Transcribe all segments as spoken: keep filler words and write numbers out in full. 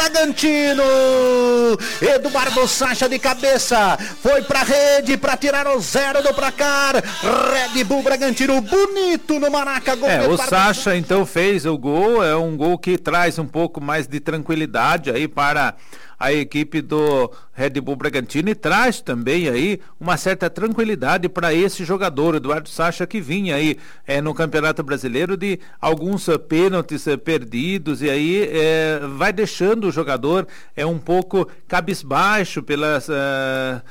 Bragantino. Eduardo Sacha de cabeça, foi pra rede pra tirar o zero do placar. Red Bull Bragantino, bonito no Maraca. Gol é, o para... Sacha então fez o gol, é um gol que traz um pouco mais de tranquilidade aí para a equipe do Red Bull Bragantino e traz também aí uma certa tranquilidade para esse jogador, Eduardo Sacha, que vinha aí é, no Campeonato Brasileiro de alguns uh, pênaltis uh, perdidos, e aí é, vai deixando o jogador é um pouco cabisbaixo pelas... Uh,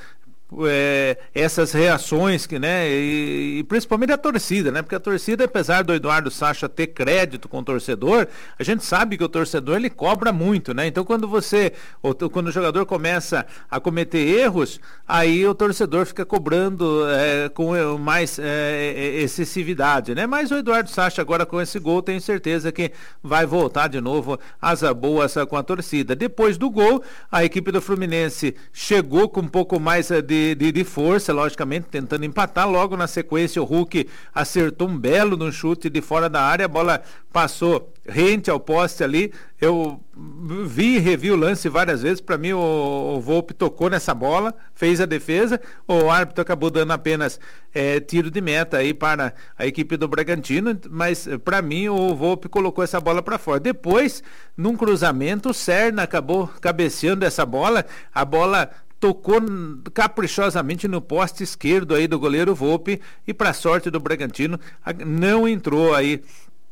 É, essas reações que, né, e, e principalmente a torcida, né, porque a torcida, apesar do Eduardo Sacha ter crédito com o torcedor, a gente sabe que o torcedor ele cobra muito, né, então quando você, ou, quando o jogador começa a cometer erros, aí o torcedor fica cobrando é, com mais é, excessividade, né, mas o Eduardo Sacha agora com esse gol, tenho certeza que vai voltar de novo às boas com a torcida. Depois do gol, a equipe do Fluminense chegou com um pouco mais de De, de, de força, logicamente, tentando empatar. Logo na sequência o Hulk acertou um belo no chute de fora da área, a bola passou rente ao poste ali. Eu vi e revi o lance várias vezes. Para mim o, o Volpi tocou nessa bola, fez a defesa, o árbitro acabou dando apenas é, tiro de meta aí para a equipe do Bragantino, mas para mim o Volpi colocou essa bola para fora. Depois, num cruzamento, o Serna acabou cabeceando essa bola, a bola tocou caprichosamente no poste esquerdo aí do goleiro Volpi, e para sorte do Bragantino não entrou aí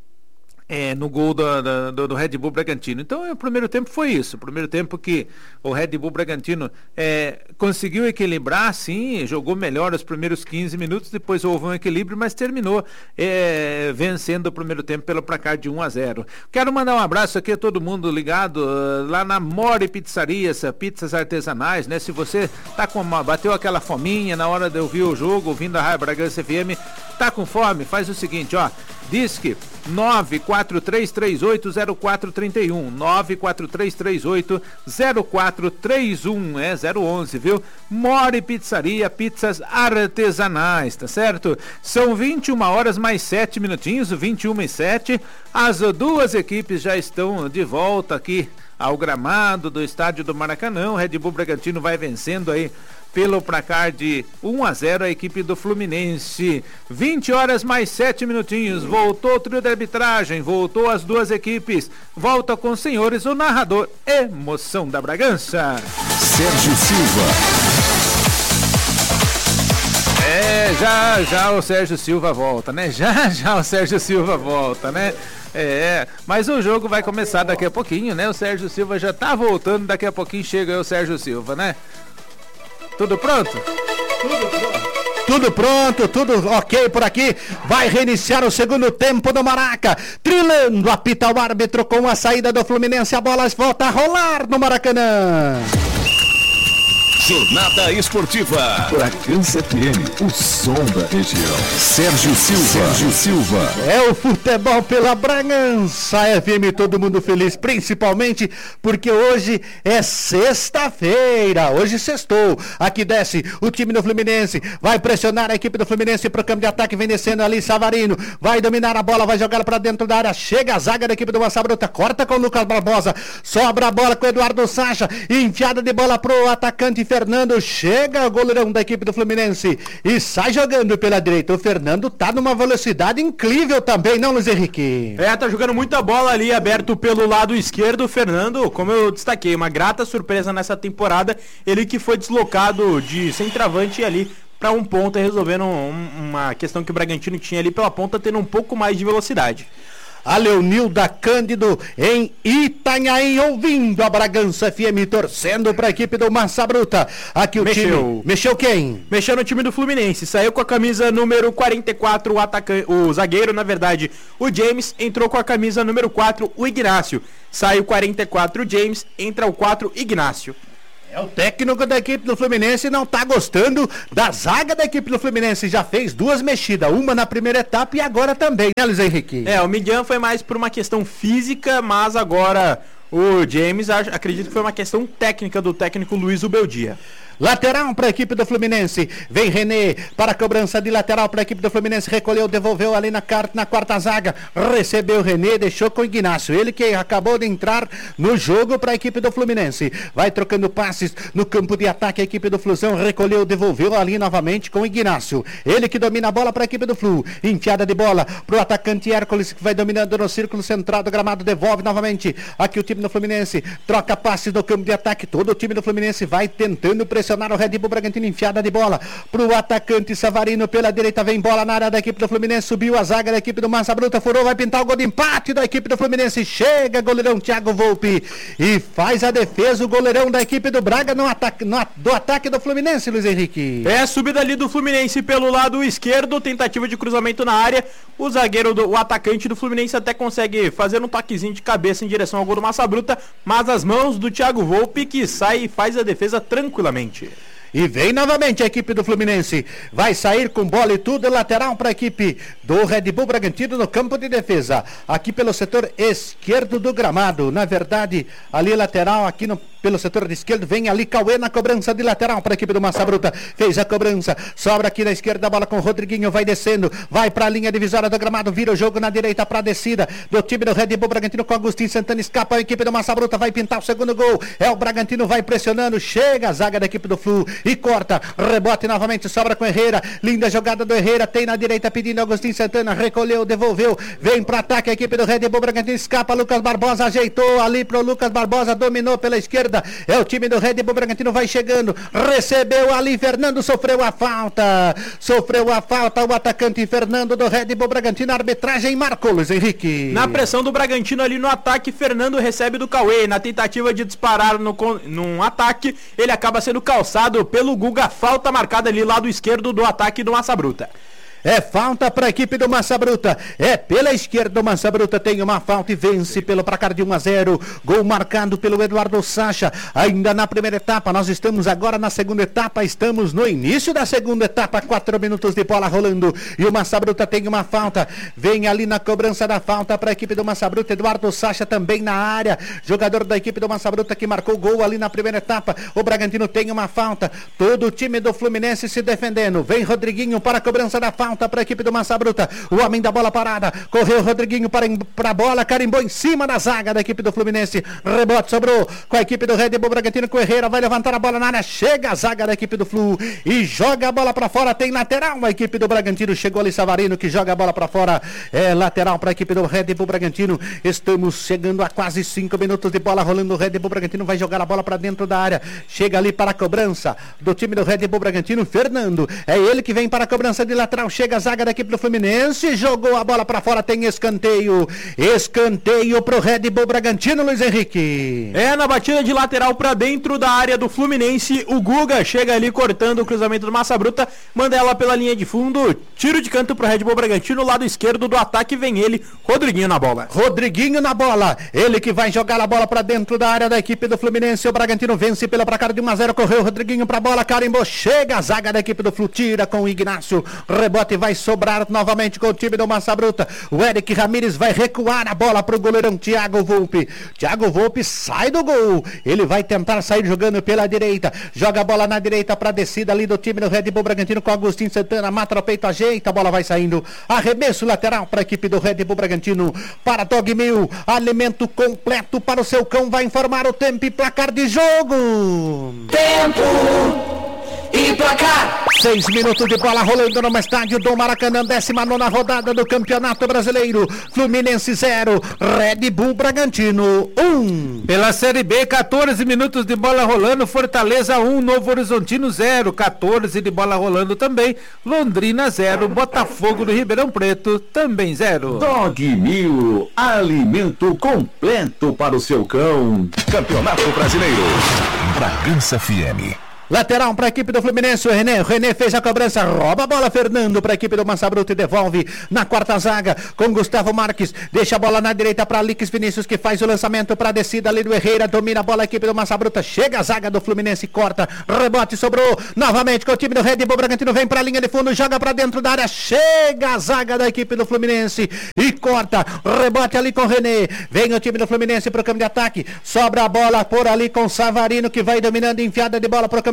É, no gol do, do, do Red Bull Bragantino. Então o primeiro tempo foi isso, o primeiro tempo que o Red Bull Bragantino é, conseguiu equilibrar, sim, jogou melhor os primeiros quinze minutos, depois houve um equilíbrio, mas terminou é, vencendo o primeiro tempo pelo placar de um a zero. Quero mandar um abraço aqui a todo mundo ligado uh, lá na More Pizzarias, pizzas artesanais, né? Se você tá com uma, bateu aquela fominha na hora de ouvir o jogo, ouvindo a Rádio Bragança F M, tá com fome, faz o seguinte, ó, Disque nove quatro três três oito zero quatro três um, nove quatro três três oito zero quatro três um, é zero onze, viu? More Pizzaria, pizzas artesanais, tá certo? São vinte e uma horas mais sete minutinhos, vinte e uma e sete. As duas equipes já estão de volta aqui ao gramado do estádio do Maracanã. O Red Bull Bragantino vai vencendo aí pelo placar de um a zero a equipe do Fluminense. vinte horas mais sete minutinhos. Voltou o trio de arbitragem, voltou as duas equipes. Volta com os senhores o narrador Emoção da Bragança, Sérgio Silva. É, já já o Sérgio Silva volta, né? Já já o Sérgio Silva volta, né? É, mas o jogo vai começar daqui a pouquinho, né? O Sérgio Silva já tá voltando, daqui a pouquinho chega aí o Sérgio Silva, né? Tudo pronto? Tudo pronto. Tudo pronto, tudo ok por aqui. Vai reiniciar o segundo tempo do Maraca. Trilando, apita o árbitro com a saída do Fluminense. A bola volta a rolar no Maracanã. Jornada Esportiva. Bragança F M, o som da região. Sérgio Silva. Sérgio Silva. É o futebol pela Bragança F M, todo mundo feliz, principalmente porque hoje é sexta-feira. Hoje sextou. Aqui desce o time do Fluminense. Vai pressionar a equipe do Fluminense pro campo de ataque. Vem descendo ali Savarino. Vai dominar a bola, vai jogar para dentro da área. Chega a zaga da equipe do Massa Bruta. Corta com o Lucas Barbosa. Sobra a bola com o Eduardo Sacha. Enfiada de bola pro atacante Fernando. Chega o goleirão da equipe do Fluminense e sai jogando pela direita. O Fernando tá numa velocidade incrível também, não, Luiz Henrique? É, tá jogando muita bola ali, aberto pelo lado esquerdo. O Fernando, como eu destaquei, uma grata surpresa nessa temporada. Ele que foi deslocado de centroavante ali para um ponta, resolvendo um, uma questão que o Bragantino tinha ali pela ponta, tendo um pouco mais de velocidade. A Leonilda Cândido em Itanhaém, ouvindo a Bragança F M, torcendo para a equipe do Massa Bruta. Aqui o Mexeu. time. Mexeu quem? Mexeu no time do Fluminense. Saiu com a camisa número quarenta e quatro, o, atacante, o zagueiro, na verdade, o James. Entrou com a camisa número quatro, o Ignácio. Saiu quarenta e quatro, o James. Entra o quatro, Ignácio. É o técnico da equipe do Fluminense, não tá gostando da zaga da equipe do Fluminense. Já fez duas mexidas, uma na primeira etapa e agora também, né, Luiz Henrique? É, o Miguel foi mais por uma questão física, mas agora o James, acredito que foi uma questão técnica do técnico Luiz Ubeldia. Lateral para a equipe do Fluminense. Vem René para a cobrança de lateral para a equipe do Fluminense. Recolheu, devolveu ali na, na quarta zaga. Recebeu René, deixou com o Ignacio. Ele que acabou de entrar no jogo para a equipe do Fluminense. Vai trocando passes no campo de ataque. A equipe do Flusão recolheu, devolveu ali novamente com o Ignacio. Ele que domina a bola para a equipe do Flu. Enfiada de bola para o atacante Hércules, que vai dominando no círculo central do gramado. Devolve novamente. Aqui o time do Fluminense troca passes no campo de ataque. Todo o time do Fluminense vai tentando pressionar o Red Bull Bragantino. Enfiada de bola para o atacante Savarino pela direita. Vem bola na área da equipe do Fluminense. Subiu a zaga da equipe do Massa Bruta. Furou, vai pintar o gol de empate da equipe do Fluminense. Chega goleirão Thiago Volpi e faz a defesa. O goleirão da equipe do Braga no ataque, no, do ataque do Fluminense, Luiz Henrique. É a subida ali do Fluminense pelo lado esquerdo. Tentativa de cruzamento na área. O zagueiro, do, o atacante do Fluminense até consegue fazer um toquezinho de cabeça em direção ao gol do Massa Bruta. Mas as mãos do Thiago Volpi que sai e faz a defesa tranquilamente. E vem novamente a equipe do Fluminense. Vai sair com bola e tudo. Lateral para a equipe do Red Bull Bragantino no campo de defesa. Aqui pelo setor esquerdo do gramado. Na verdade, ali lateral, aqui no, pelo setor esquerdo. Vem ali Cauê na cobrança de lateral para a equipe do Massa Bruta. Fez a cobrança. Sobra aqui na esquerda a bola com o Rodriguinho. Vai descendo. Vai para a linha divisória do gramado. Vira o jogo na direita para a descida do time do Red Bull Bragantino com Agostinho Santana. Escapa a equipe do Massa Bruta. Vai pintar o segundo gol. É o Bragantino. Vai pressionando. Chega a zaga da equipe do Flu. E corta, rebote novamente, sobra com Herrera, linda jogada do Herrera, tem na direita pedindo Agostinho Santana, recolheu, devolveu, vem para ataque a equipe do Red Bull Bragantino, escapa Lucas Barbosa, ajeitou ali pro Lucas Barbosa, dominou pela esquerda, é o time do Red Bull Bragantino, vai chegando, recebeu ali, Fernando sofreu a falta, sofreu a falta o atacante Fernando do Red Bull Bragantino, a arbitragem marcou, Luiz Henrique. Na pressão do Bragantino ali no ataque, Fernando recebe do Cauê, na tentativa de disparar no, num ataque, ele acaba sendo calçado pelo Guga, falta marcada ali lado esquerdo do ataque do Massa Bruta. É falta para a equipe do Massa Bruta. É pela esquerda o Massa Bruta tem uma falta e vence pelo placar de um a zero. Gol marcado pelo Eduardo Sacha. Ainda na primeira etapa, nós estamos agora na segunda etapa. Estamos no início da segunda etapa. Quatro minutos de bola rolando. E o Massa Bruta tem uma falta. Vem ali na cobrança da falta para a equipe do Massa Bruta. Eduardo Sacha também na área. Jogador da equipe do Massa Bruta que marcou gol ali na primeira etapa. O Bragantino tem uma falta. Todo o time do Fluminense se defendendo. Vem Rodriguinho para a cobrança da falta para a equipe do Massa Bruta, o homem da bola parada, correu Rodriguinho para, para a bola, carimbou em cima da zaga da equipe do Fluminense, rebote sobrou com a equipe do Red Bull Bragantino, com o Herrera, vai levantar a bola na área, chega a zaga da equipe do Flu e joga a bola para fora, tem lateral a equipe do Bragantino, chegou ali Savarino que joga a bola para fora, é lateral para a equipe do Red Bull Bragantino, estamos chegando a quase cinco minutos de bola rolando, o Red Bull Bragantino vai jogar a bola para dentro da área, chega ali para a cobrança do time do Red Bull Bragantino, Fernando, é ele que vem para a cobrança de lateral, chega a zaga da equipe do Fluminense, jogou a bola para fora, tem escanteio, escanteio pro Red Bull Bragantino, Luiz Henrique. É, na batida de lateral para dentro da área do Fluminense, o Guga chega ali cortando o cruzamento do Massa Bruta, manda ela pela linha de fundo, tiro de canto pro Red Bull Bragantino, lado esquerdo do ataque vem ele, Rodriguinho na bola. Rodriguinho na bola, ele que vai jogar a bola para dentro da área da equipe do Fluminense, o Bragantino vence pela placar de um a zero, correu Rodriguinho pra bola, carimbou, chega a zaga da equipe do Flu, tira com o Ignacio, rebote vai sobrar novamente com o time do Massa Bruta, o Eric Ramírez vai recuar a bola pro goleirão Thiago Volpi, Thiago Volpi sai do gol, ele vai tentar sair jogando pela direita, joga a bola na direita pra descida ali do time do Red Bull Bragantino com Agostinho Santana, mata o peito, ajeita, a bola vai saindo, arremesso lateral para a equipe do Red Bull Bragantino, para Dog Mil, alimento completo para o seu cão, vai informar o tempo e placar de jogo. Tempo e placar. Seis minutos de bola rolando no estádio do Maracanã, décima nona rodada do Campeonato Brasileiro. Fluminense zero, Red Bull Bragantino um. Pela Série B, quatorze minutos de bola rolando, Fortaleza um, Novo Horizontino zero, quatorze de bola rolando também, Londrina zero, Botafogo do Ribeirão Preto também zero. Dog Mil, alimento completo para o seu cão. Campeonato Brasileiro. Bragança F M. Lateral para a equipe do Fluminense, o René, o René fez a cobrança, rouba a bola, Fernando para a equipe do Massa Bruta e devolve na quarta zaga com Gustavo Marques, deixa a bola na direita para Alix Vinícius que faz o lançamento para a descida ali do Herrera, domina a bola a equipe do Massa Bruta, chega a zaga do Fluminense, corta, rebote, sobrou, novamente com o time do Red Bull Bragantino, vem para a linha de fundo, joga para dentro da área, chega a zaga da equipe do Fluminense e corta, rebote ali com o René, vem o time do Fluminense para o campo de ataque, sobra a bola por ali com o Savarino que vai dominando, enfiada de bola para o campo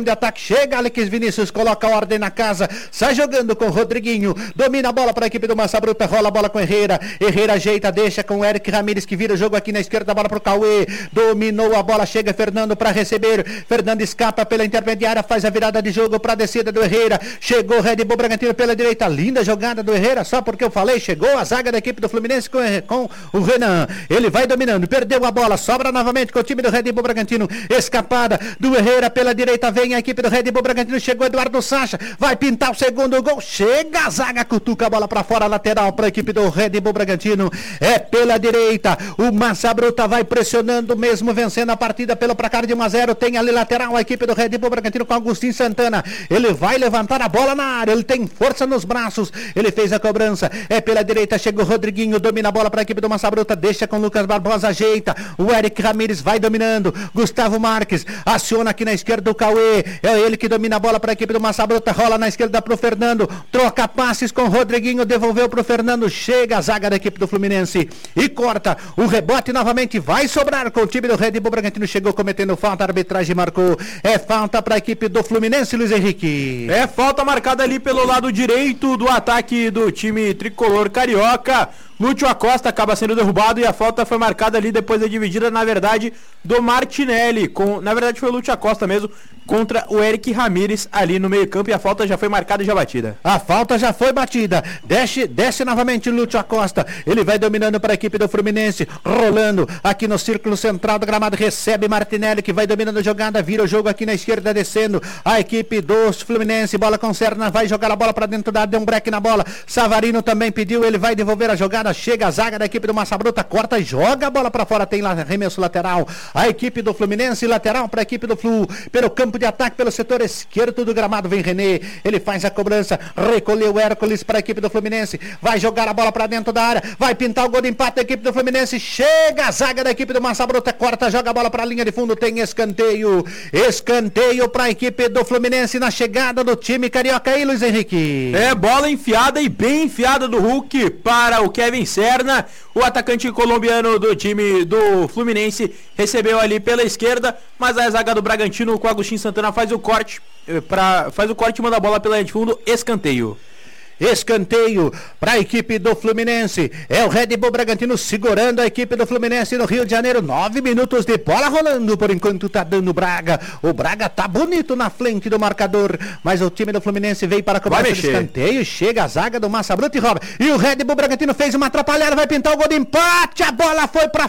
campo de ataque, chega Alex Vinícius, coloca ordem na casa, sai jogando com o Rodriguinho, domina a bola para a equipe do Massa Bruta, rola a bola com Herrera, Herrera ajeita, deixa com o Eric Ramírez que vira o jogo aqui na esquerda, a bola pro Cauê, dominou a bola, chega Fernando para receber, Fernando escapa pela intermediária, faz a virada de jogo para a descida do Herrera, chegou Red Bull Bragantino pela direita, linda jogada do Herrera, só porque eu falei, chegou a zaga da equipe do Fluminense com, com o Renan, ele vai dominando, perdeu a bola, sobra novamente com o time do Red Bull Bragantino, escapada do Herrera pela direita, vem a equipe do Red Bull Bragantino, chegou Eduardo Sacha, vai pintar o segundo gol, chega a zaga, cutuca a bola para fora, lateral para a equipe do Red Bull Bragantino, é pela direita, o Massa Bruta vai pressionando mesmo, vencendo a partida pelo placar de um a zero, tem ali lateral a equipe do Red Bull Bragantino com Agostinho Santana, ele vai levantar a bola na área, ele tem força nos braços, ele fez a cobrança, é pela direita, chega o Rodriguinho, domina a bola para a equipe do Massa Bruta, deixa com o Lucas Barbosa, ajeita, o Eric Ramírez vai dominando, Gustavo Marques, aciona aqui na esquerda o Cauê, é ele que domina a bola para a equipe do Massa Bruta, rola na esquerda pro Fernando, troca passes com o Rodriguinho, devolveu pro Fernando, chega a zaga da equipe do Fluminense e corta, o rebote novamente vai sobrar com o time do Red Bull Bragantino, chegou cometendo falta, a arbitragem marcou, é falta para a equipe do Fluminense, Luiz Henrique. É falta marcada ali pelo lado direito do ataque do time tricolor carioca, Lúcio Acosta acaba sendo derrubado e a falta foi marcada ali depois da dividida, na verdade, do Martinelli, com, na verdade foi o Lúcio Acosta mesmo, contra o Eric Ramírez ali no meio campo, e a falta já foi marcada e já batida. A falta já foi batida, desce, desce novamente o Lúcio Acosta, ele vai dominando para a equipe do Fluminense, rolando aqui no círculo central do gramado, recebe Martinelli que vai dominando a jogada, vira o jogo aqui na esquerda, descendo a equipe do Fluminense, bola com Serna, vai jogar a bola para dentro da área, deu um break na bola, Savarino também pediu, ele vai devolver a jogada, chega a zaga da equipe do Massa Bruta, corta e joga a bola para fora, tem lá arremesso lateral, a equipe do Fluminense, lateral para a equipe do Flu, pelo campo de ataque, pelo setor esquerdo do gramado, vem René, ele faz a cobrança, recolheu Hércules para a equipe do Fluminense, vai jogar a bola para dentro da área, vai pintar o gol de empate da equipe do Fluminense, chega a zaga da equipe do Massa Bruta, corta, joga a bola para a linha de fundo, tem escanteio, escanteio para a equipe do Fluminense na chegada do time carioca aí, Luiz Henrique. É, bola enfiada e bem enfiada do Hulk para o Kevin Serna, o atacante colombiano do time do Fluminense recebeu ali pela esquerda, mas a zaga do Bragantino com o Agostinho Santana faz o corte, pra, faz o corte e manda a bola pela linha de fundo, escanteio. Escanteio para a equipe do Fluminense, é o Red Bull Bragantino segurando a equipe do Fluminense no Rio de Janeiro, nove minutos de bola rolando, por enquanto tá dando Braga, o Braga tá bonito na frente do marcador, mas o time do Fluminense veio para cobrar esse escanteio, chega a zaga do Massa Bruta e rouba, e o Red Bull Bragantino fez uma atrapalhada, vai pintar o gol de empate, a bola foi para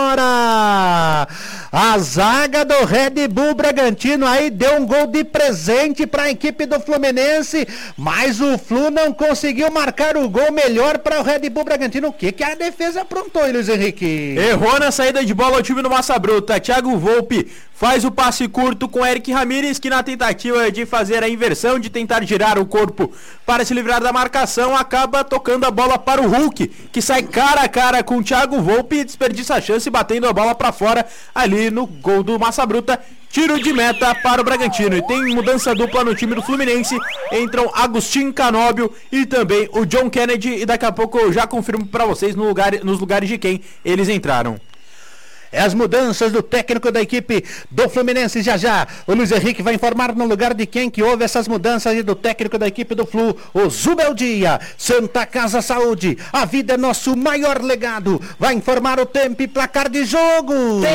fora, a zaga do Red Bull Bragantino aí deu um gol de presente para a equipe do Fluminense, mas o Flu não conseguiu marcar o gol melhor para o Red Bull Bragantino. O que que a defesa aprontou, Luiz Henrique? Errou na saída de bola o time do Massa Bruta. Thiago Volpe faz o passe curto com Eric Ramírez, que na tentativa de fazer a inversão, de tentar girar o corpo para se livrar da marcação, acaba tocando a bola para o Hulk, que sai cara a cara com o Thiago Volpe e desperdiça a chance, batendo a bola para fora ali no gol do Massa Bruta. Tiro de meta para o Bragantino. E tem mudança dupla no time do Fluminense. Entram Agostinho Canóbio e também o John Kennedy. E daqui a pouco eu já confirmo para vocês no lugar, nos lugares de quem eles entraram. É as mudanças do técnico da equipe do Fluminense já já. O Luiz Henrique vai informar no lugar de quem que houve essas mudanças e do técnico da equipe do Flu, o Zubeldia. Santa Casa Saúde, a vida é nosso maior legado. Vai informar o tempo e placar de jogo.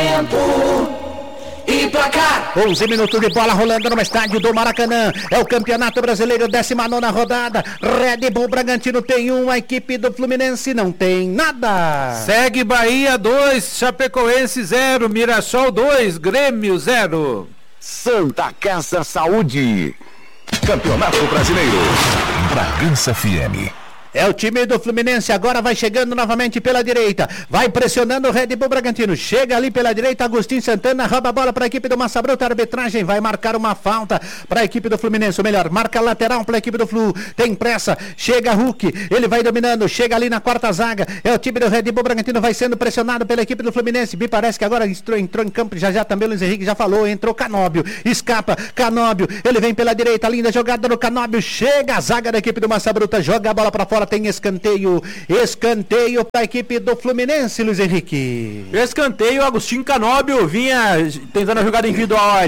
Tempo e placar. onze minutos de bola rolando no estádio do Maracanã. É o Campeonato Brasileiro, décima nona rodada. Red Bull Bragantino tem um, a equipe do Fluminense não tem nada. Segue Bahia dois, Chapecoense zero, Mirassol dois, Grêmio zero. Santa Casa Saúde. Campeonato Brasileiro. Bragança F M. É o time do Fluminense, agora vai chegando novamente pela direita, vai pressionando o Red Bull Bragantino, chega ali pela direita, Agostinho Santana rouba a bola para a equipe do Massa Bruta, a arbitragem vai marcar uma falta para a equipe do Fluminense, ou melhor, marca lateral para a equipe do Flu, tem pressa, chega Hulk, ele vai dominando, chega ali na quarta zaga, é o time do Red Bull Bragantino, vai sendo pressionado pela equipe do Fluminense, me parece que agora entrou, entrou em campo, já já também o Luiz Henrique já falou, entrou Canóbio, escapa, Canóbio, ele vem pela direita, linda jogada no Canóbio, chega a zaga da equipe do Massa Bruta, joga a bola para fora, tem escanteio, escanteio para a equipe do Fluminense, Luiz Henrique. Escanteio, Agostinho Canóbio vinha tentando a jogada individual ali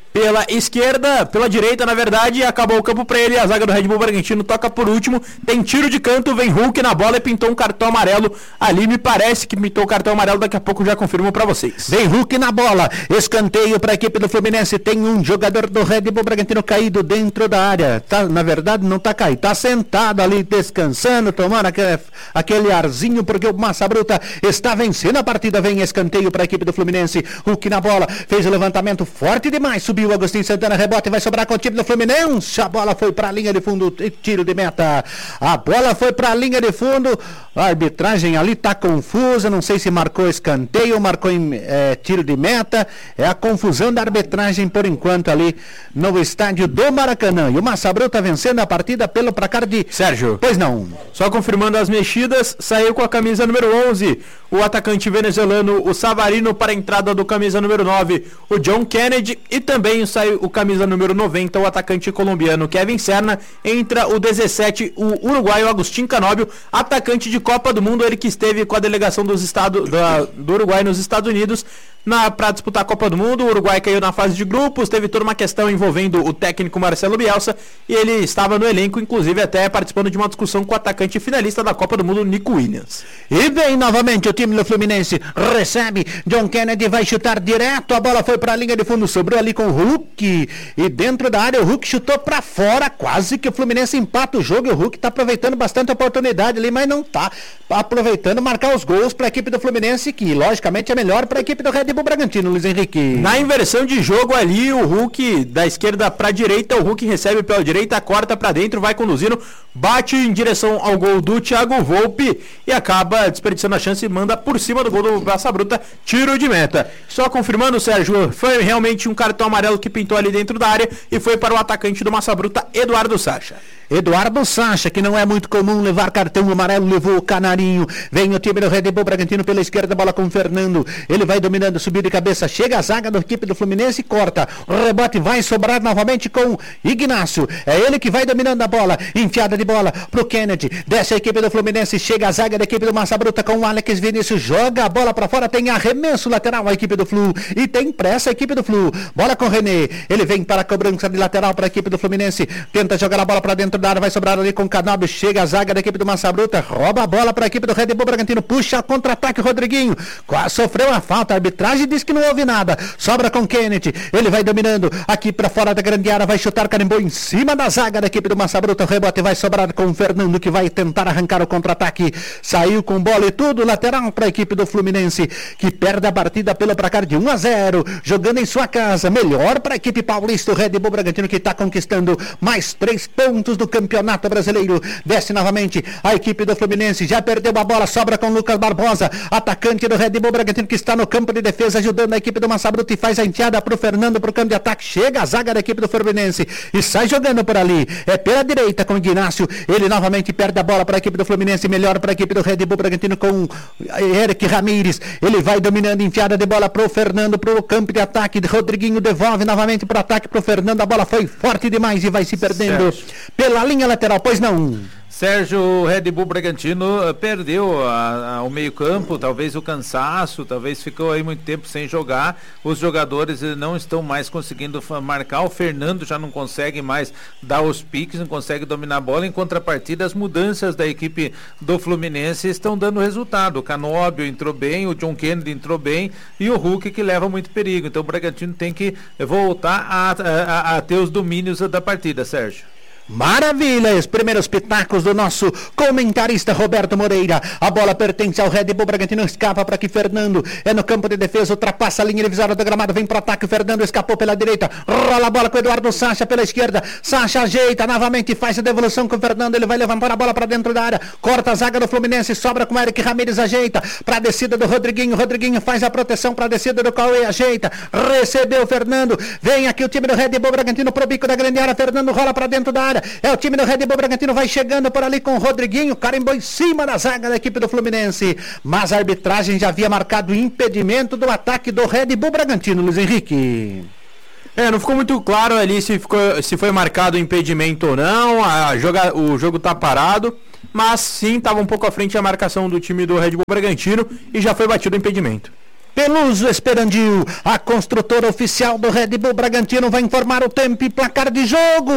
pela esquerda, pela direita, na verdade, acabou o campo para ele, a zaga do Red Bull Bragantino toca por último, tem tiro de canto, vem Hulk na bola e pintou um cartão amarelo ali, me parece que pintou o cartão amarelo, daqui a pouco já confirmo para vocês. Vem Hulk na bola, escanteio para a equipe do Fluminense, tem um jogador do Red Bull Bragantino caído dentro da área, tá, na verdade não tá caído, tá sentado ali descansando, tomando aquele, aquele arzinho, porque o Massa Bruta está vencendo a partida, vem escanteio para a equipe do Fluminense, Hulk na bola, fez o levantamento forte demais, subiu o Agostinho Santana, rebote, vai sobrar com o time do Fluminense, a bola foi para a linha de fundo, tiro de meta, a bola foi para a linha de fundo, a arbitragem ali tá confusa, não sei se marcou escanteio ou marcou em, é, tiro de meta, é a confusão da arbitragem por enquanto ali no estádio do Maracanã, e o Massa Bruta vencendo a partida pelo placar de... Sérgio, pois não, só confirmando as mexidas, saiu com a camisa número onze, o atacante venezuelano, o Savarino, para a entrada do camisa número nove, o John Kennedy, e também saiu o camisa número noventa, o atacante colombiano Kevin Serna, entra o dezessete, o uruguaio Agustín Canóbio, atacante de Copa do Mundo, ele que esteve com a delegação dos Estado, da, do Uruguai nos Estados Unidos, para disputar a Copa do Mundo. O Uruguai caiu na fase de grupos, teve toda uma questão envolvendo o técnico Marcelo Bielsa, e ele estava no elenco, inclusive até participando de uma discussão com o atacante finalista da Copa do Mundo, Nico Williams. E vem novamente o time do Fluminense, recebe, John Kennedy vai chutar direto, a bola foi para a linha de fundo, sobrou ali com o Hulk, e dentro da área o Hulk chutou para fora, quase que o Fluminense empata o jogo, e o Hulk está aproveitando bastante a oportunidade ali, mas não está aproveitando marcar os gols para a equipe do Fluminense, que logicamente é melhor para a equipe do Red Bull Bragantino, Luiz Henrique. Na inversão de jogo ali, o Hulk da esquerda para a direita, o Hulk recebe pela direita, corta para dentro, vai conduzindo, bate em direção ao gol do Thiago Volpe e acaba desperdiçando a chance e manda por cima do gol do Massa Bruta, tiro de meta. Só confirmando, Sérgio, foi realmente um cartão amarelo que pintou ali dentro da área e foi para o atacante do Massa Bruta, Eduardo Sacha. Eduardo Sacha, que não é muito comum levar cartão amarelo, levou o Canarinho, vem o time do Red Bull Bragantino pela esquerda, bola com o Fernando, ele vai dominando, subiu de cabeça, chega a zaga da equipe do Fluminense e corta, o rebote vai sobrar novamente com Ignácio, é ele que vai dominando a bola, enfiada de bola pro Kennedy, desce a equipe do Fluminense, chega a zaga da equipe do Massa Bruta com o Alex Vinícius, joga a bola pra fora, tem arremesso lateral a equipe do Flu, e tem pressa a equipe do Flu, bola com o René, ele vem para a cobrança de lateral para a equipe do Fluminense, tenta jogar a bola pra dentro da área, vai sobrar ali com o Canóbio, chega a zaga da equipe do Massa Bruta, rouba a bola para a equipe do Red Bull Bragantino, puxa contra-ataque, Rodriguinho, quase sofreu a falta, a arbitragem diz que não houve nada, sobra com Kennedy, ele vai dominando, aqui para fora da grande área, vai chutar, carimbou em cima da zaga da equipe do Massa Bruta, o rebote vai sobrar com o Fernando, que vai tentar arrancar o contra-ataque, saiu com bola e tudo, lateral para a equipe do Fluminense, que perde a partida pelo placar de um a zero, jogando em sua casa, melhor para a equipe paulista, o Red Bull Bragantino, que está conquistando mais três pontos do campeonato brasileiro, desce novamente a equipe do Fluminense, já perdeu a bola, sobra com Lucas Barbosa, atacante do Red Bull Bragantino, que está no campo de defesa, ajudando a equipe do Massa Bruta e faz a enteada pro Fernando, pro campo de ataque, chega a zaga da equipe do Fluminense e sai jogando por ali, é pela direita com o Ignácio, ele novamente perde a bola para a equipe do Fluminense, melhor para a equipe do Red Bull Bragantino com Eric Ramírez, ele vai dominando, enfiada de bola pro Fernando, pro campo de ataque, Rodriguinho devolve novamente pro ataque pro Fernando, a bola foi forte demais e vai se perdendo certo. Pela linha lateral, pois não. Sérgio, o Red Bull Bragantino perdeu a, a, o meio campo, talvez o cansaço, talvez ficou aí muito tempo sem jogar, os jogadores não estão mais conseguindo marcar, o Fernando já não consegue mais dar os piques, não consegue dominar a bola, em contrapartida as mudanças da equipe do Fluminense estão dando resultado, o Canóbio entrou bem, o John Kennedy entrou bem e o Hulk que leva muito perigo, então o Bragantino tem que voltar a, a, a ter os domínios da partida, Sérgio. Maravilha, os primeiros pitacos do nosso comentarista Roberto Moreira, a bola pertence ao Red Bull Bragantino, escapa para que Fernando é no campo de defesa, ultrapassa a linha divisória do gramado, vem para o ataque, Fernando escapou pela direita, rola a bola com o Eduardo Sacha pela esquerda, Sacha ajeita novamente, faz a devolução com o Fernando, ele vai levantar a bola para dentro da área, corta a zaga do Fluminense, sobra com o Eric Ramírez, ajeita para a descida do Rodriguinho, Rodriguinho faz a proteção para a descida do Cauê, ajeita, recebeu o Fernando, vem aqui o time do Red Bull Bragantino pro bico da grande área, Fernando rola para dentro da área, é o time do Red Bull Bragantino, vai chegando por ali com o Rodriguinho, carimbou em cima da zaga da equipe do Fluminense, mas a arbitragem já havia marcado impedimento do ataque do Red Bull Bragantino, Luiz Henrique. É, não ficou muito claro ali se, ficou, se foi marcado impedimento ou não, a joga, o jogo tá parado, mas sim, estava um pouco à frente a marcação do time do Red Bull Bragantino e já foi batido o impedimento. Peluso Esperandil, a construtora oficial do Red Bull Bragantino, vai informar o tempo e placar de jogo.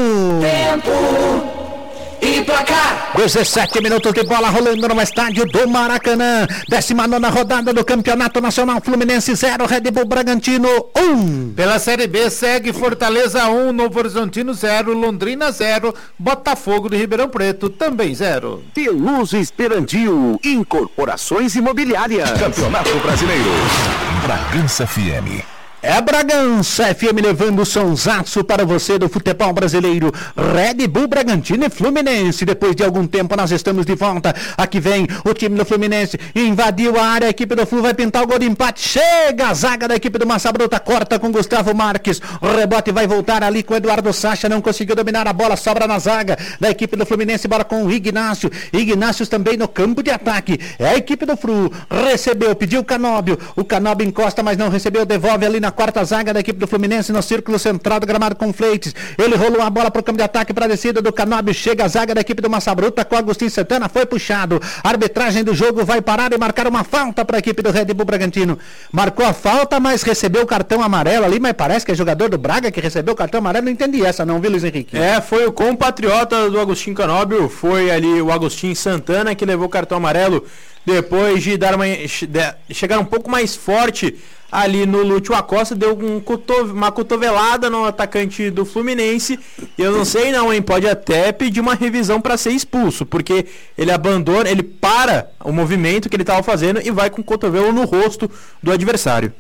Tempo e placar. dezessete minutos de bola rolando no estádio do Maracanã. décima nona rodada do Campeonato Nacional. Fluminense zero, Red Bull Bragantino um. Pela Série B segue Fortaleza um, Novo Horizontino zero, Londrina zero, Botafogo de Ribeirão Preto também zero. Peluso Esperandil, Incorporações Imobiliárias. Campeonato Brasileiro. Bragança F M. É Bragança F M levando o sonsaço para você do futebol brasileiro. Red Bull Bragantino e Fluminense. Depois de algum tempo nós estamos de volta. Aqui vem o time do Fluminense. Invadiu a área, a equipe do Flu vai pintar o gol de empate. Chega a zaga da equipe do Massa Bruta. Corta com Gustavo Marques. O rebote vai voltar ali com o Eduardo Sacha. Não conseguiu dominar a bola. Sobra na zaga da equipe do Fluminense. Bora com o Ignácio. Ignácio também no campo de ataque. É a equipe do Flu. Recebeu, pediu o Canóbio. O Canóbio encosta, mas não recebeu. Devolve ali na quarta zaga da equipe do Fluminense no círculo central do gramado com Fleites. Ele rolou a bola para o campo de ataque para a descida do Canóbio. Chega a zaga da equipe do Massa Bruta com Agostinho Santana. Foi puxado. A arbitragem do jogo vai parar e marcar uma falta para a equipe do Red Bull Bragantino. Marcou a falta, mas recebeu o cartão amarelo ali. Mas parece que é jogador do Braga que recebeu o cartão amarelo. Não entendi essa, não, viu, Luiz Henrique? É, foi o compatriota do Agostinho Canóbio. Foi ali o Agostinho Santana que levou o cartão amarelo depois de dar uma, de chegar um pouco mais forte ali no Lúcio Acosta, deu um coto, uma cotovelada no atacante do Fluminense. E eu não sei não, hein, pode até pedir uma revisão para ser expulso, porque ele abandona, ele para o movimento que ele estava fazendo e vai com o cotovelo no rosto do adversário.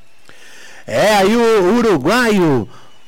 É, aí o uruguaio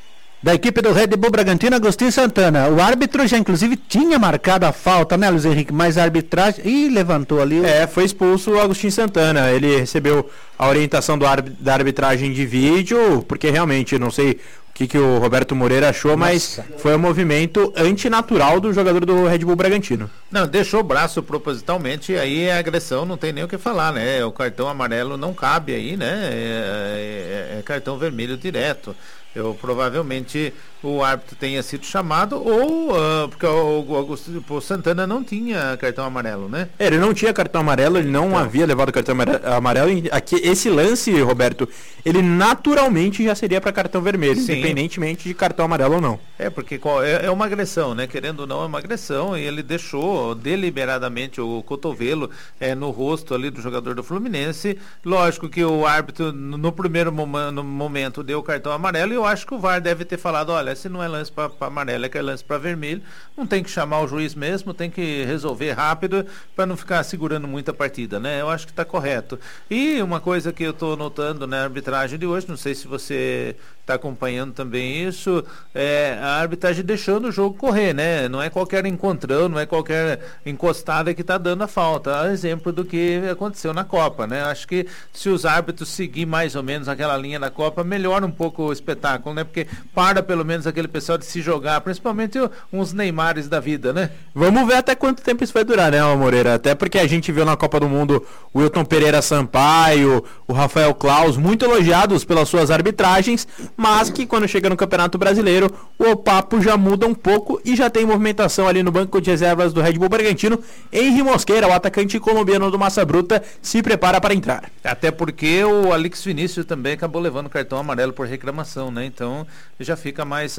da equipe do Red Bull Bragantino, Agostinho Santana. O árbitro já inclusive tinha marcado a falta, né, Luiz Henrique? Mas a arbitragem... Ih, levantou ali. O... É, foi expulso o Agostinho Santana. Ele recebeu a orientação do arb... da arbitragem de vídeo, porque realmente, não sei o que, que o Roberto Moreira achou, Nossa. mas foi um movimento antinatural do jogador do Red Bull Bragantino. Não, deixou o braço propositalmente, e aí a agressão não tem nem o que falar, né? O cartão amarelo não cabe aí, né? É, é, é cartão vermelho direto. Eu provavelmente o árbitro tenha sido chamado ou uh, porque o, o, Augusto, o Santana não tinha cartão amarelo, né? Ele não tinha cartão amarelo, ele não então. havia levado cartão amarelo. Aqui, esse lance, Roberto, ele naturalmente já seria para cartão vermelho, Sim. independentemente de cartão amarelo ou não. É, porque é, é uma agressão, né? Querendo ou não, é uma agressão, e ele deixou deliberadamente o cotovelo é, no rosto ali do jogador do Fluminense. Lógico que o árbitro, no primeiro mom- no momento, deu o cartão amarelo, e eu acho que o V A R deve ter falado, olha, se não é lance para amarelo, é que é lance para vermelho, não tem que chamar o juiz mesmo, tem que resolver rápido para não ficar segurando muita partida, né? Eu acho que está correto. E uma coisa que eu estou notando na arbitragem de hoje, não sei se você está acompanhando também isso, é a arbitragem deixando o jogo correr, né? Não é qualquer encontrão, não é qualquer encostada que está dando a falta. A exemplo do que aconteceu na Copa, né? Acho que se os árbitros seguir mais ou menos aquela linha da Copa, melhora um pouco o espetáculo, né? Porque para pelo menos aquele pessoal de se jogar, principalmente uns Neymares da vida, né? Vamos ver até quanto tempo isso vai durar, né, Moreira? Até porque a gente viu na Copa do Mundo o Wilton Pereira Sampaio, o Rafael Claus, muito elogiados pelas suas arbitragens, mas que quando chega no Campeonato Brasileiro, o papo já muda um pouco e já tem movimentação ali no banco de reservas do Red Bull Bragantino. Henry Mosqueira, o atacante colombiano do Massa Bruta, se prepara para entrar. Até porque o Alex Vinícius também acabou levando cartão amarelo por reclamação, né? Então já fica mais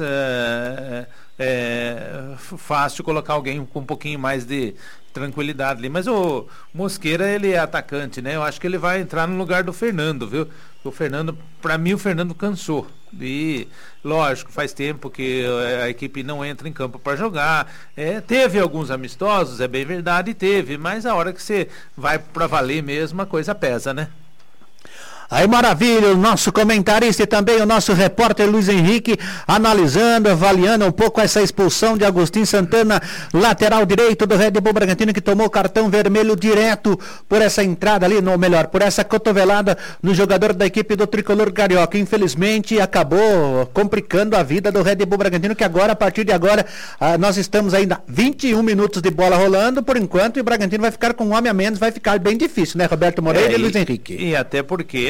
é, é, fácil colocar alguém com um pouquinho mais de tranquilidade ali. Mas o Mosqueira, ele é atacante, né? Eu acho que ele vai entrar no lugar do Fernando, viu? O Fernando, para mim, o Fernando cansou. E, lógico, faz tempo que a equipe não entra em campo para jogar. É, teve alguns amistosos, é bem verdade, teve. Mas a hora que você vai para valer mesmo, a coisa pesa, né? Aí, maravilha, o nosso comentarista e também o nosso repórter Luiz Henrique analisando, avaliando um pouco essa expulsão de Agostinho Santana, lateral direito do Red Bull Bragantino, que tomou cartão vermelho direto por essa entrada ali, ou melhor, por essa cotovelada no jogador da equipe do Tricolor Carioca. Infelizmente acabou complicando a vida do Red Bull Bragantino, que agora, a partir de agora, ah, nós estamos ainda vinte e um minutos de bola rolando por enquanto, e o Bragantino vai ficar com um homem a menos, vai ficar bem difícil, né, Roberto Moreira é, e, e Luiz Henrique? E até porque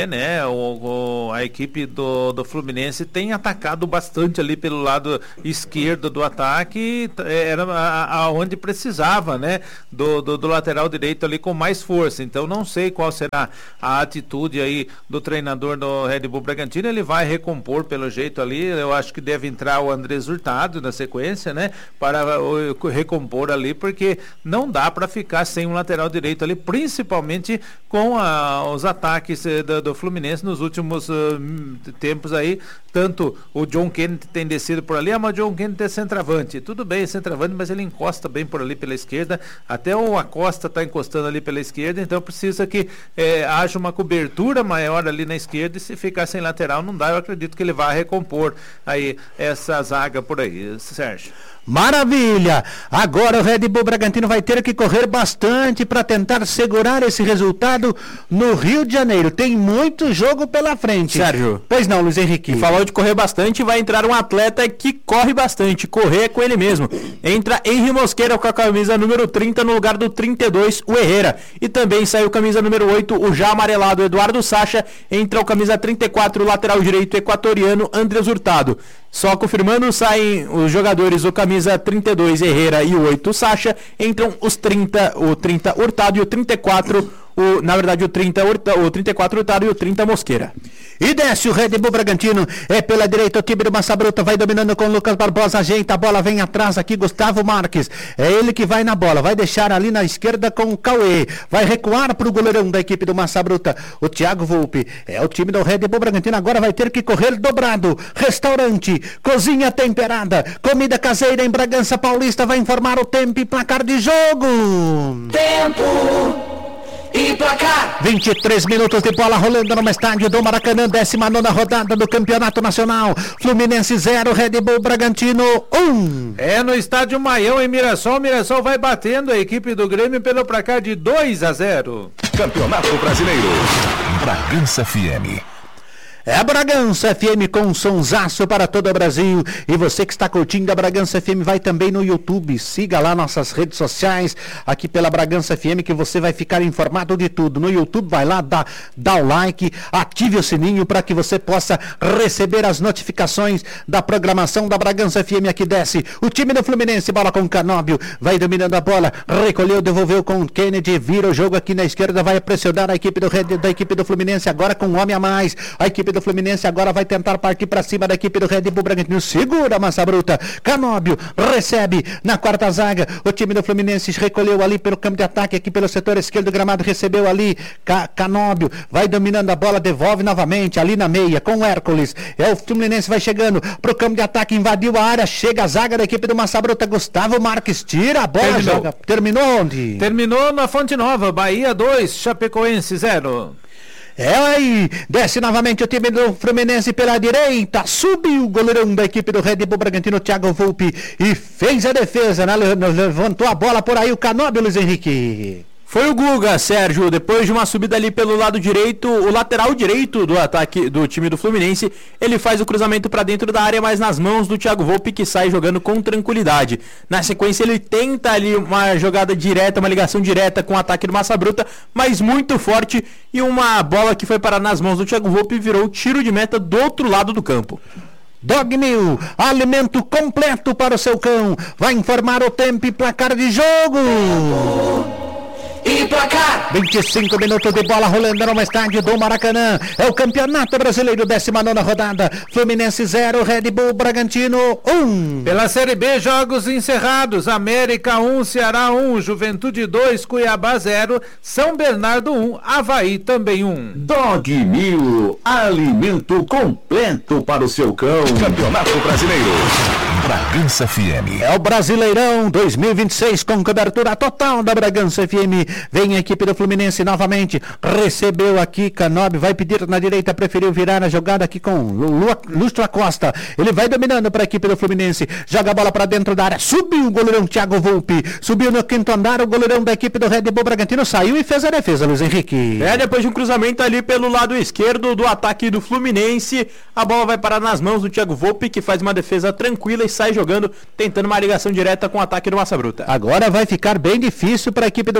vê, né, o, o, a equipe do, do Fluminense tem atacado bastante ali pelo lado esquerdo do ataque, era aonde precisava, né, do, do, do lateral direito ali com mais força. Então não sei qual será a atitude aí do treinador do Red Bull Bragantino. Ele vai recompor pelo jeito ali, eu acho que deve entrar o Andrés Hurtado na sequência, né, para o, recompor ali, porque não dá para ficar sem um lateral direito ali, principalmente com a, os ataques do, do Fluminense nos últimos uh, tempos aí. Tanto o John Kennedy tem descido por ali, ah, mas o John Kennedy é centroavante. Tudo bem, é centroavante, mas ele encosta bem por ali pela esquerda. Até o Acosta está encostando ali pela esquerda, então precisa que eh, haja uma cobertura maior ali na esquerda, e se ficar sem lateral não dá. Eu acredito que ele vai recompor aí essa zaga por aí, Sérgio. Maravilha! Agora o Red Bull Bragantino vai ter que correr bastante para tentar segurar esse resultado no Rio de Janeiro. Tem muito jogo pela frente. Sérgio. Pois não, Luiz Henrique. E falou de correr bastante, vai entrar um atleta que corre bastante. Correr é com ele mesmo. Entra Henry Mosqueira com a camisa número trinta no lugar do trinta e dois, o Herrera. E também saiu camisa número oito, o já amarelado Eduardo Sacha. Entra o camisa trinta e quatro, o lateral direito equatoriano Andrés Hurtado. Só confirmando, saem os jogadores, o camisa trinta e dois, Herrera, e o oito, Sacha. Entram os trinta, o trinta, Hurtado, e o trinta e quatro, o, na verdade o trinta, o trinta e quatro, Hurtado, e o trinta, Mosqueira. E desce o Red Bull Bragantino, é pela direita o time do Massa Bruta, vai dominando com o Lucas Barbosa, ajeita, a bola vem atrás aqui, Gustavo Marques, é ele que vai na bola, vai deixar ali na esquerda com o Cauê, vai recuar para o goleirão da equipe do Massa Bruta, o Thiago Volpe, é o time do Red Bull Bragantino, agora vai ter que correr dobrado. Restaurante, cozinha temperada, comida caseira em Bragança Paulista, vai informar o tempo e placar de jogo. Tempo e placar. vinte e três minutos de bola rolando no estádio do Maracanã, décima nona rodada do Campeonato Nacional. Fluminense zero, Red Bull Bragantino um. É no estádio Maião, em Mirassol. Mirassol vai batendo a equipe do Grêmio pelo placar de dois a zero. Campeonato Brasileiro. Bragança F M. É a Bragança F M com um sonsaço para todo o Brasil. E você que está curtindo a Bragança F M, vai também no YouTube. Siga lá nossas redes sociais, aqui pela Bragança F M, que você vai ficar informado de tudo. No YouTube, vai lá, dá, dá o like, ative o sininho para que você possa receber as notificações da programação da Bragança F M. Aqui desce o time do Fluminense, bola com o Canóbio, vai dominando a bola, recolheu, devolveu com o Kennedy, vira o jogo aqui na esquerda, vai pressionar a equipe do, da equipe do Fluminense, agora com um homem a mais. A equipe do Fluminense agora vai tentar partir para cima da equipe do Red Bull Bragantino, segura a Massa Bruta, Canóbio recebe na quarta zaga, o time do Fluminense recolheu ali pelo campo de ataque, aqui pelo setor esquerdo do gramado, recebeu ali, Ca- Canóbio, vai dominando a bola, devolve novamente ali na meia, com o Hércules, é o Fluminense vai chegando pro campo de ataque, invadiu a área, chega a zaga da equipe do Massa Bruta, Gustavo Marques, tira a bola, Terminou. joga, terminou onde? Terminou na Fonte Nova, Bahia dois, Chapecoense zero. É aí, desce novamente o time do Fluminense pela direita, subiu o goleirão da equipe do Red Bull Bragantino, Thiago Volpe, e fez a defesa, né? Levantou a bola por aí o Canóbio, Luiz Henrique. Foi o Guga, Sérgio, depois de uma subida ali pelo lado direito, o lateral direito do ataque do time do Fluminense, ele faz o cruzamento para dentro da área, mas nas mãos do Thiago Volpe, que sai jogando com tranquilidade. Na sequência ele tenta ali uma jogada direta, uma ligação direta com o ataque do Massa Bruta, mas muito forte, e uma bola que foi parar nas mãos do Thiago Volpe virou tiro de meta do outro lado do campo. Dogmil, alimento completo para o seu cão, vai informar o tempo e placar de jogo. E placar. vinte e cinco minutos de bola rolando no estádio do Maracanã. É o Campeonato Brasileiro, décima nona rodada. Fluminense zero, Red Bull Bragantino um. Pela Série B, jogos encerrados. América um, Ceará um, Juventude dois, Cuiabá zero, São Bernardo um, Avaí também um. Dog Mil, alimento completo para o seu cão. Campeonato Brasileiro. Bragança F M. É o Brasileirão dois mil e vinte e seis com cobertura total da Bragança F M. Vem a equipe do Fluminense novamente. Recebeu aqui Canóbio, vai pedir na direita, preferiu virar a jogada aqui com Lua, Lúcio Acosta. Ele vai dominando para a equipe do Fluminense. Joga a bola para dentro da área. Subiu o goleirão Thiago Volpe. Subiu no quinto andar o goleirão da equipe do Red Bull Bragantino. Saiu e fez a defesa, Luiz Henrique. É, depois de um cruzamento ali pelo lado esquerdo do ataque do Fluminense, a bola vai parar nas mãos do Thiago Volpe, que faz uma defesa tranquila e sai jogando, tentando uma ligação direta com o ataque do Massa Bruta. Agora vai ficar bem difícil para a equipe do Massa Bruta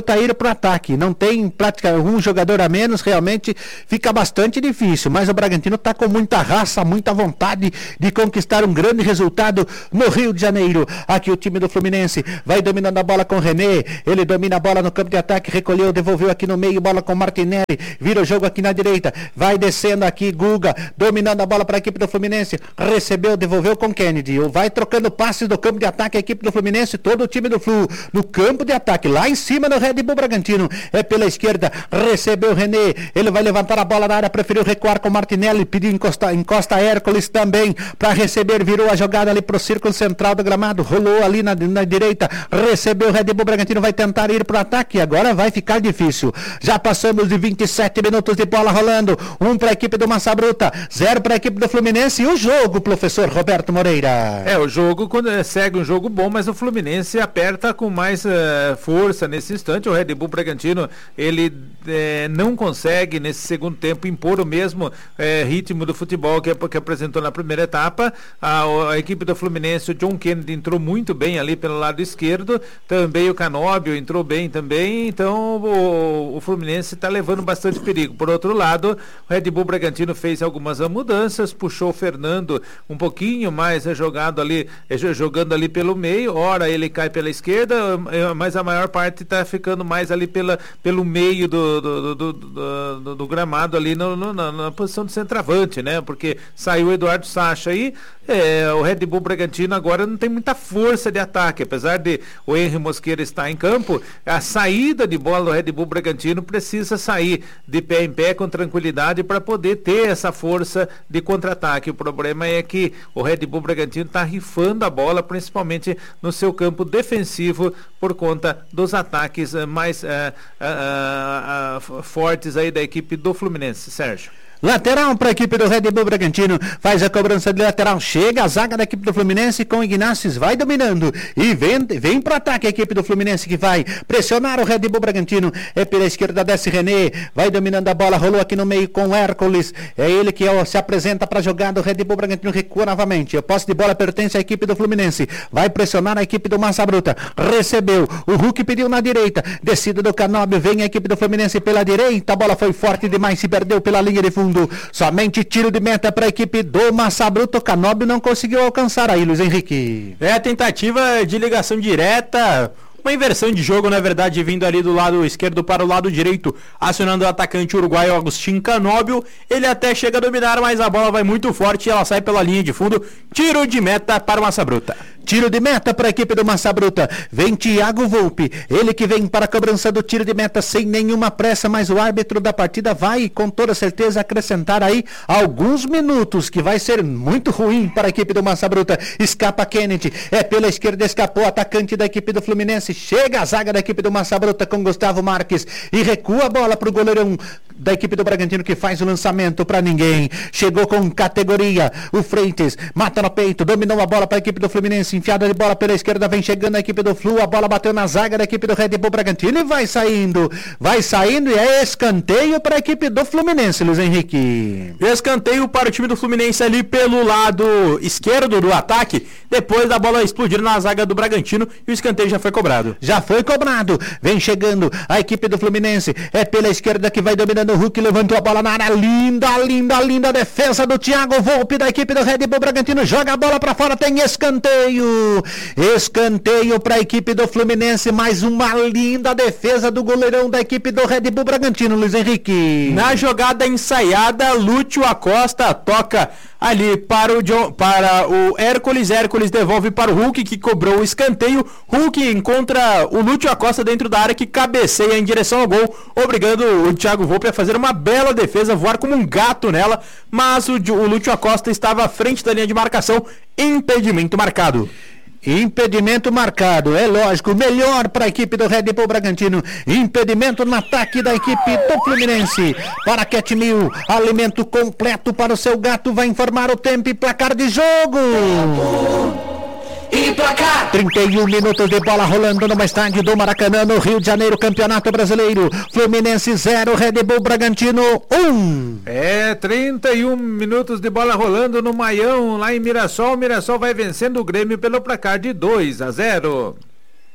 Massabruta ir pro ataque. Não tem praticamente um jogador a menos, realmente fica bastante difícil, mas o Bragantino tá com muita raça, muita vontade de conquistar um grande resultado no Rio de Janeiro. Aqui o time do Fluminense vai dominando a bola com o René, ele domina a bola no campo de ataque, recolheu, devolveu aqui no meio, bola com o Martinelli, vira o jogo aqui na direita, vai descendo aqui Guga, dominando a bola para a equipe do Fluminense, recebeu, devolveu com Kennedy, vai trocando passes do campo de ataque a equipe do Fluminense, todo o time do Flu no campo de ataque, lá em cima no Red Bull Bragantino, é pela esquerda, recebeu o René, ele vai levantar a bola na área, preferiu recuar com o Martinelli, pediu encosta, encosta Hércules também para receber, virou a jogada ali pro círculo central do gramado, rolou ali na, na direita, recebeu o Red Bull Bragantino, vai tentar ir pro ataque, agora vai ficar difícil, já passamos de vinte e sete minutos de bola rolando, um para a equipe do Massabruta, zero para a equipe do Fluminense, e o jogo, professor Roberto Moreira? É, o jogo quando segue um jogo bom, mas o Fluminense aperta com mais uh, força nesse instante, o Red Bull Bragantino, ele eh, não consegue nesse segundo tempo impor o mesmo eh, ritmo do futebol que, que apresentou na primeira etapa, a, a equipe do Fluminense, o John Kennedy entrou muito bem ali pelo lado esquerdo, também o Canóbio entrou bem também, então o, o Fluminense está levando bastante perigo. Por outro lado, o Red Bull Bragantino fez algumas mudanças, puxou o Fernando um pouquinho mais é, jogado ali, é, jogando ali pelo meio, ora ele cai pela esquerda, é, mas a maior parte está ficando mais ali pela, pelo meio do, do, do, do, do, do gramado ali no, no, na, na posição de centroavante, né? Porque saiu o Eduardo Sacha aí, é, o Red Bull Bragantino agora não tem muita força de ataque, apesar de o Henry Mosqueira estar em campo, a saída de bola do Red Bull Bragantino precisa sair de pé em pé com tranquilidade para poder ter essa força de contra-ataque. O problema é que o Red Bull Bragantino está rifando a bola, principalmente no seu campo defensivo, por conta dos ataques uh, mais uh, uh, uh, uh, fortes aí da equipe do Fluminense. Sérgio. Lateral para a equipe do Red Bull Bragantino, faz a cobrança de lateral, chega a zaga da equipe do Fluminense com o Ignácio, vai dominando e vem, vem para o ataque a equipe do Fluminense que vai pressionar o Red Bull Bragantino, é pela esquerda, desce René, vai dominando a bola, rolou aqui no meio com o Hércules, é ele que ó, se apresenta para a jogada, o Red Bull Bragantino recua novamente, a posse de bola pertence à equipe do Fluminense, vai pressionar a equipe do Massabruta, recebeu, o Hulk pediu na direita, descida do Canóbio, vem a equipe do Fluminense pela direita, a bola foi forte demais, se perdeu pela linha de fundo, somente tiro de meta para a equipe do Massabruta, o Canóbio não conseguiu alcançar aí, Luiz Henrique. É a tentativa de ligação direta, uma inversão de jogo, na verdade, vindo ali do lado esquerdo para o lado direito, acionando o atacante uruguaio Agustín Canóbio, ele até chega a dominar, mas a bola vai muito forte e ela sai pela linha de fundo, tiro de meta para o Massabruta. Tiro de meta para a equipe do Massabruta, vem Thiago Volpe, ele que vem para a cobrança do tiro de meta sem nenhuma pressa, mas o árbitro da partida vai com toda certeza acrescentar aí alguns minutos, que vai ser muito ruim para a equipe do Massabruta. Escapa Kennedy, é pela esquerda, escapou o atacante da equipe do Fluminense, chega a zaga da equipe do Massabruta com Gustavo Marques e recua a bola para o goleirão da equipe do Bragantino que faz o lançamento para ninguém, chegou com categoria, o Freitas mata no peito, dominou a bola para a equipe do Fluminense, enfiada de bola pela esquerda, vem chegando a equipe do Flu, a bola bateu na zaga da equipe do Red Bull Bragantino e vai saindo, vai saindo e é escanteio para a equipe do Fluminense, Luiz Henrique. Escanteio para o time do Fluminense ali pelo lado esquerdo do ataque, depois da bola explodir na zaga do Bragantino e o escanteio já foi cobrado. Já foi cobrado, vem chegando a equipe do Fluminense, é pela esquerda que vai dominando o Hulk, levantou a bola na área, linda, linda, linda defesa do Thiago Volpe da equipe do Red Bull Bragantino, joga a bola para fora, tem escanteio, escanteio para a equipe do Fluminense, mais uma linda defesa do goleirão da equipe do Red Bull Bragantino, Luiz Henrique. Na jogada ensaiada, Lúcio Acosta toca ali para o, John, para o Hércules, Hércules devolve para o Hulk que cobrou o escanteio, Hulk encontra o Lúcio Acosta dentro da área que cabeceia em direção ao gol, obrigando o Thiago Volpe a fazer uma bela defesa, voar como um gato nela, mas o, o Lúcio Acosta estava à frente da linha de marcação, impedimento marcado. Impedimento marcado, é lógico, melhor para a equipe do Red Bull Bragantino, impedimento no ataque da equipe do Fluminense, para Cat Mil, alimento completo para o seu gato, vai informar o tempo e placar de jogo. E placar. trinta e um minutos de bola rolando no estádio do Maracanã, no Rio de Janeiro, Campeonato Brasileiro. Fluminense zero, Red Bull Bragantino um. É, trinta e um minutos de bola rolando no Maião, lá em Mirassol. O Mirassol vai vencendo o Grêmio pelo placar de dois a zero.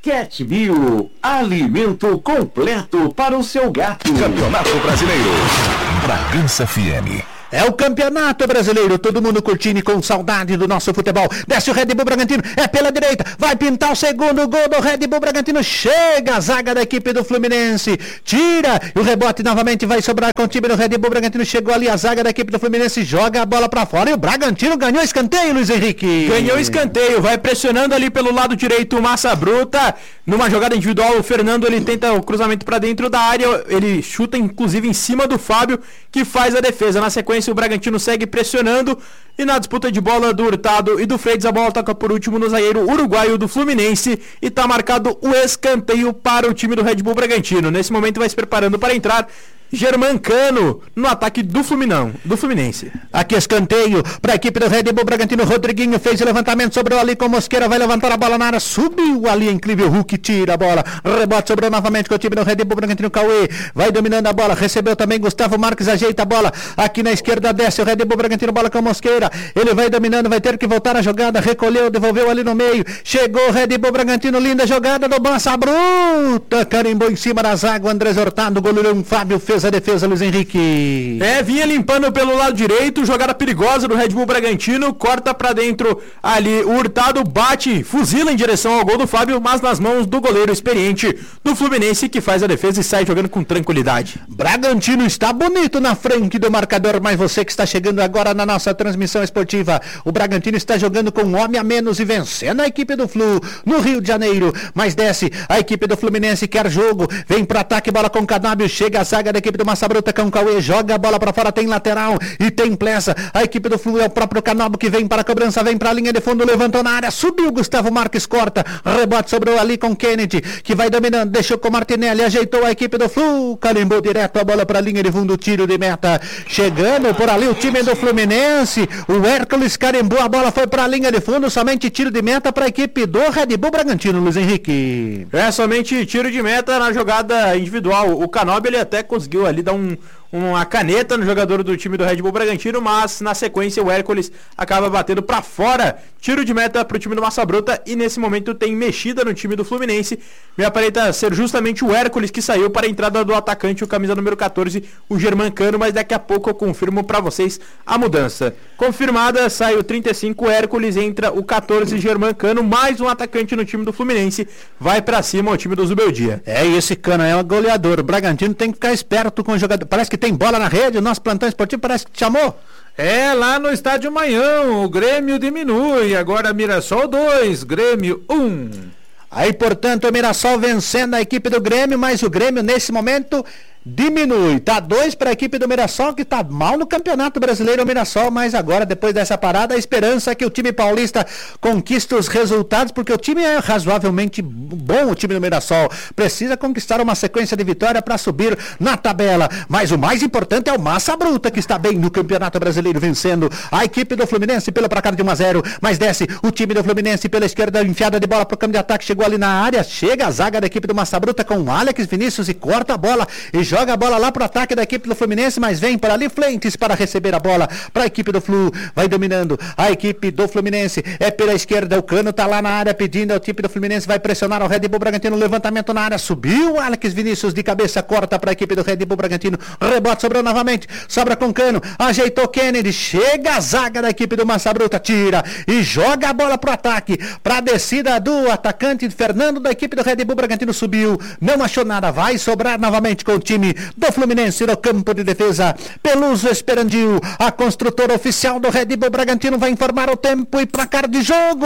Cat Bio, alimento completo para o seu gato. Campeonato Brasileiro. Bragança F M. É o Campeonato Brasileiro, todo mundo curtindo e com saudade do nosso futebol. Desce o Red Bull Bragantino, é pela direita, vai pintar o segundo gol do Red Bull Bragantino. Chega a zaga da equipe do Fluminense, tira, e o rebote novamente vai sobrar com o time do Red Bull Bragantino. Chegou ali a zaga da equipe do Fluminense, joga a bola pra fora e o Bragantino ganhou escanteio, Luiz Henrique. Ganhou escanteio, vai pressionando ali pelo lado direito o Massa Bruta. Numa jogada individual, o Fernando ele tenta o cruzamento pra dentro da área, ele chuta inclusive em cima do Fábio, que faz a defesa. Na sequência, o Bragantino segue pressionando e na disputa de bola do Hurtado e do Freitas, a bola toca por último no zagueiro uruguaio do Fluminense e tá marcado o escanteio para o time do Red Bull Bragantino. Nesse momento vai se preparando para entrar Germancano no ataque do Fluminão, do Fluminense. Aqui escanteio para a equipe do Red Bull Bragantino. Rodriguinho fez o levantamento, sobrou ali com Mosqueira, vai levantar a bola na área, subiu ali, incrível Hulk, tira a bola, rebote, sobrou novamente com o time do Red Bull Bragantino. Cauê vai dominando a bola, recebeu também Gustavo Marques, ajeita a bola aqui na esquerda, desce o Red Bull Bragantino, bola com Mosqueira, ele vai dominando, vai ter que voltar a jogada, recolheu, devolveu ali no meio, chegou o Red Bull Bragantino, linda jogada do Massa Bruta, carimbou em cima da zaga, o Andrés Hurtado, o goleirão Fábio fez a defesa, Luiz Henrique. É, vinha limpando pelo lado direito, jogada perigosa do Red Bull Bragantino, corta pra dentro ali, o Hurtado bate, fuzila em direção ao gol do Fábio, mas nas mãos do goleiro experiente do Fluminense, que faz a defesa e sai jogando com tranquilidade. Bragantino está bonito na frente do marcador, mas você que está chegando agora na nossa transmissão esportiva, o Bragantino está jogando com um homem a menos e vencendo a equipe do Flu no Rio de Janeiro, mas desce a equipe do Fluminense, quer jogo, vem pro ataque, bola com Canábio, chega a zaga da equipe do Massa Bruta com o Cauê, joga a bola pra fora, tem lateral e tem pressa, a equipe do Flu é o próprio Canobo que vem para a cobrança, vem pra linha de fundo, levantou na área, subiu Gustavo Marques, corta, rebote sobrou ali com Kennedy, que vai dominando, deixou com Martinelli, ajeitou a equipe do Flu, carimbou direto a bola pra linha de fundo, tiro de meta, chegando por ali o time do Fluminense, o Hércules carimbou a bola, foi pra linha de fundo, somente tiro de meta pra equipe do Red Bull Bragantino, Luiz Henrique. É, somente tiro de meta na jogada individual, o Canobo ele até conseguiu ali dar um uma caneta no jogador do time do Red Bull Bragantino, mas na sequência o Hércules acaba batendo pra fora, tiro de meta pro time do Massa Bruta, e nesse momento tem mexida no time do Fluminense, me aparenta ser justamente o Hércules que saiu para a entrada do atacante, o camisa número catorze, o Germancano, mas daqui a pouco eu confirmo pra vocês a mudança. Confirmada, sai o trinta e cinco Hércules, entra o catorze Germancano, mais um atacante no time do Fluminense, vai pra cima o time do Zubeldia. É, e esse Cano é um goleador, o Bragantino tem que ficar esperto com o jogador, parece que tem bola na rede, o nosso plantão esportivo parece que te chamou. É, lá no Estádio Manhão, o Grêmio diminui, agora Mirassol dois, Grêmio um. Aí, portanto, o Mirassol vencendo a equipe do Grêmio, mas o Grêmio nesse momento diminui, tá dois para a equipe do Mirassol, que tá mal no Campeonato Brasileiro, o Mirassol, mas agora, depois dessa parada, a esperança é que o time paulista conquiste os resultados, porque o time é razoavelmente bom, o time do Mirassol precisa conquistar uma sequência de vitória para subir na tabela, mas o mais importante é o Massa Bruta, que está bem no Campeonato Brasileiro, vencendo a equipe do Fluminense pelo placar de um a zero, mas desce o time do Fluminense pela esquerda, enfiada de bola pro campo de ataque, chegou ali na área, chega a zaga da equipe do Massa Bruta com o Alex Vinícius e corta a bola e joga Joga a bola lá pro ataque da equipe do Fluminense, mas vem para ali Flentes para receber a bola para a equipe do Flu, vai dominando a equipe do Fluminense, é pela esquerda, o Cano tá lá na área pedindo ao time do Fluminense, vai pressionar o Red Bull Bragantino, levantamento na área, subiu Alex Vinícius de cabeça, corta para a equipe do Red Bull Bragantino, rebote, sobrou novamente, sobra com Cano, ajeitou Kennedy, chega a zaga da equipe do Massa Bruta, tira e joga a bola pro ataque, pra descida do atacante Fernando da equipe do Red Bull Bragantino, subiu, não achou nada, vai sobrar novamente com o time do Fluminense no campo de defesa. Peluso Esperandil, a construtora oficial do Red Bull Bragantino, vai informar o tempo e placar de jogo.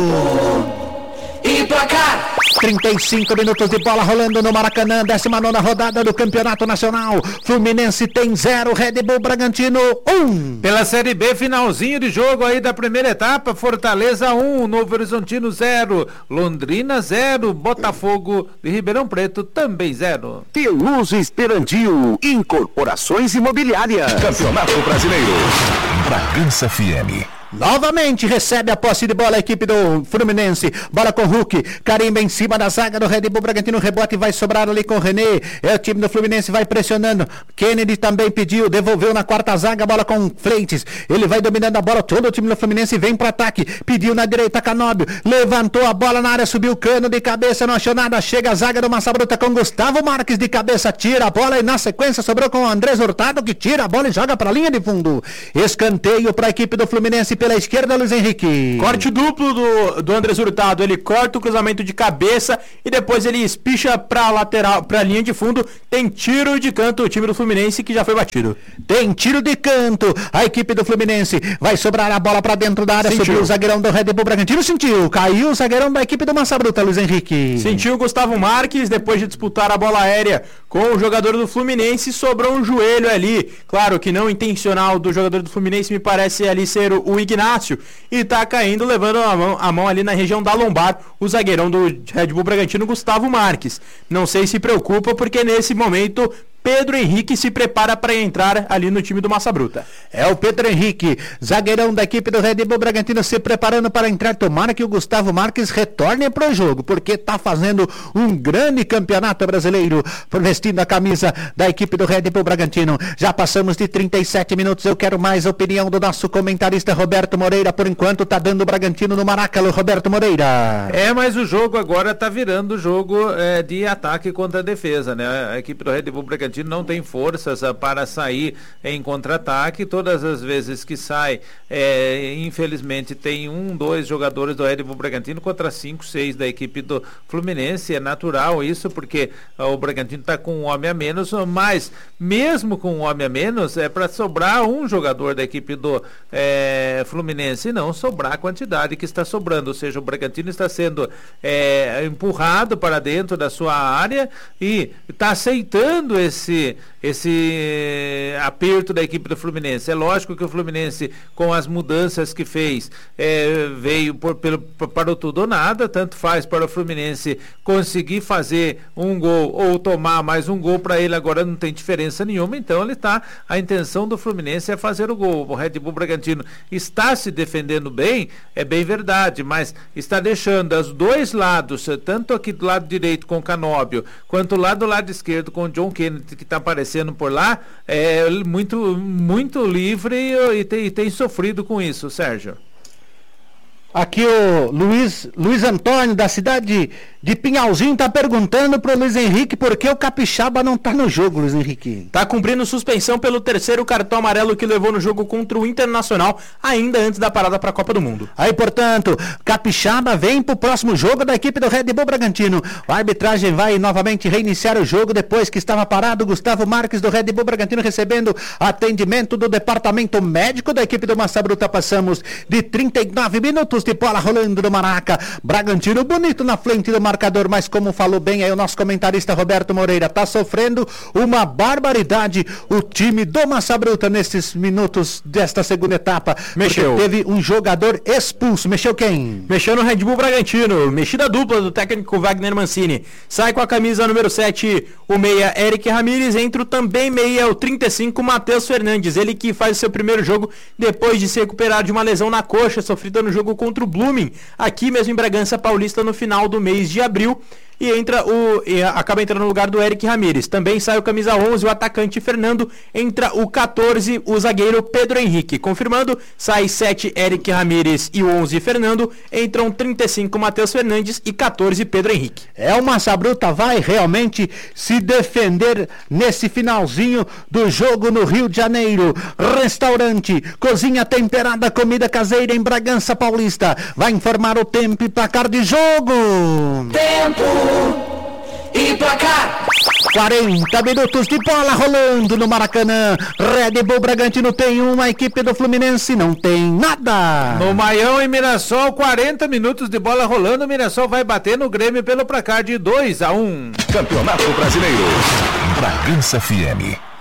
Tempo e placar. trinta e cinco minutos de bola rolando no Maracanã, décima nona rodada do Campeonato Nacional. Fluminense tem zero, Red Bull Bragantino um. Pela Série B, finalzinho de jogo aí da primeira etapa, Fortaleza um, Novo Horizontino zero, Londrina zero, Botafogo de Ribeirão Preto também zero. Peluso Esperandil, Incorporações Imobiliárias. Campeonato Brasileiro. Bragança F M. Novamente recebe a posse de bola a equipe do Fluminense. Bola com o Hulk. Carimba em cima da zaga do Red Bull Bragantino. Rebote vai sobrar ali com o René. É o time do Fluminense, vai pressionando. Kennedy também pediu, devolveu na quarta zaga. Bola com Fleites. Ele vai dominando a bola. Todo o time do Fluminense vem para ataque. Pediu na direita Canóbio. Levantou a bola na área, subiu o cano de cabeça, não achou nada. Chega a zaga do Massa Bruta com Gustavo Marques de cabeça. Tira a bola e na sequência sobrou com o Andrés Hurtado, que tira a bola e joga para a linha de fundo. Escanteio para a equipe do Fluminense pela esquerda, Luiz Henrique. Corte duplo do, do Andrés Hurtado. Ele corta o cruzamento de cabeça e depois ele espicha pra lateral, pra linha de fundo. Tem tiro de canto o time do Fluminense, que já foi batido. Tem tiro de canto. A equipe do Fluminense vai sobrar a bola pra dentro da área. Sentiu. Subiu o zagueirão do Red Bull Bragantino. Sentiu. Caiu o zagueirão da equipe do Massa Bruta, Luiz Henrique. Sentiu o Gustavo Marques depois de disputar a bola aérea com o jogador do Fluminense. Sobrou um joelho ali. Claro que não intencional do jogador do Fluminense, me parece ali ser o, o Ignácio. E tá caindo, levando a mão, a mão ali na região da lombar, o zagueirão do Red Bull Bragantino, Gustavo Marques. Não sei se preocupa, porque nesse momento Pedro Henrique se prepara para entrar ali no time do Massa Bruta. É o Pedro Henrique, zagueirão da equipe do Red Bull Bragantino, se preparando para entrar. Tomara que o Gustavo Marques retorne para o jogo, porque tá fazendo um grande campeonato brasileiro, vestindo a camisa da equipe do Red Bull Bragantino. Já passamos de trinta e sete minutos. Eu quero mais a opinião do nosso comentarista Roberto Moreira. Por enquanto tá dando o Bragantino no Maracanã, Roberto Moreira. É, mas o jogo agora tá virando jogo é, de ataque contra a defesa, né? A equipe do Red Bull Bragantino não tem forças uh, para sair em contra-ataque. Todas as vezes que sai, é, infelizmente tem um, dois jogadores do Red Bull Bragantino contra cinco, seis da equipe do Fluminense. É natural isso, porque uh, o Bragantino está com um homem a menos, mas mesmo com um homem a menos, é para sobrar um jogador da equipe do é, Fluminense e não sobrar a quantidade que está sobrando. Ou seja, o Bragantino está sendo é, empurrado para dentro da sua área e está aceitando esse Esse, esse aperto da equipe do Fluminense. É lógico que o Fluminense, com as mudanças que fez, é, veio por, pelo, para o tudo ou nada. Tanto faz para o Fluminense conseguir fazer um gol ou tomar mais um gol. Para ele agora não tem diferença nenhuma. Então ele está, a intenção do Fluminense é fazer o gol. O Red Bull Bragantino está se defendendo bem, é bem verdade, mas está deixando os dois lados, tanto aqui do lado direito com o Canóbio, quanto lá do lado esquerdo com o John Kennedy, que está aparecendo por lá, é muito, muito livre e, e, tem, e tem sofrido com isso, Sérgio. Aqui o Luiz, Luiz Antônio, da cidade de Pinhalzinho, tá perguntando pro Luiz Henrique por que o Capixaba não tá no jogo, Luiz Henrique. Tá cumprindo suspensão pelo terceiro cartão amarelo que levou no jogo contra o Internacional, ainda antes da parada para a Copa do Mundo. Aí, portanto, Capixaba vem pro próximo jogo da equipe do Red Bull Bragantino. A arbitragem vai novamente reiniciar o jogo depois que estava parado. Gustavo Marques do Red Bull Bragantino recebendo atendimento do departamento médico da equipe do Massa Bruta. Passamos de trinta e nove minutos de bola rolando no Maraca. Bragantino bonito na frente do marcador, mas como falou bem aí o nosso comentarista Roberto Moreira, tá sofrendo uma barbaridade o time do Massa Bruta nesses minutos desta segunda etapa. Mexeu. Teve um jogador expulso. Mexeu quem? Mexeu no Red Bull Bragantino. Mexida dupla do técnico Wagner Mancini. Sai com a camisa número sete o meia Eric Ramírez, entra o também meia o trinta e cinco Matheus Fernandes. Ele que faz o seu primeiro jogo depois de se recuperar de uma lesão na coxa sofrida no jogo contra o Blooming, aqui mesmo em Bragança Paulista no final do mês de abril. E entra o e acaba entrando no lugar do Eric Ramírez. Também sai o camisa onze, o atacante Fernando. Entra o catorze, o zagueiro Pedro Henrique. Confirmando, sai sete Eric Ramírez e o onze Fernando. Entram trinta e cinco Matheus Fernandes e catorze Pedro Henrique. É, o Massa Bruta vai realmente se defender nesse finalzinho do jogo no Rio de Janeiro. Restaurante, cozinha temperada, comida caseira em Bragança Paulista. Vai informar o tempo e placar de jogo. Tempo e placar. quarenta minutos de bola rolando no Maracanã. Red Bull Bragantino tem uma, equipe do Fluminense não tem nada. No Maião e Mirassol, quarenta minutos de bola rolando. O Mirassol vai bater no Grêmio pelo placar de dois a um. Campeonato Brasileiro. Bragança F M.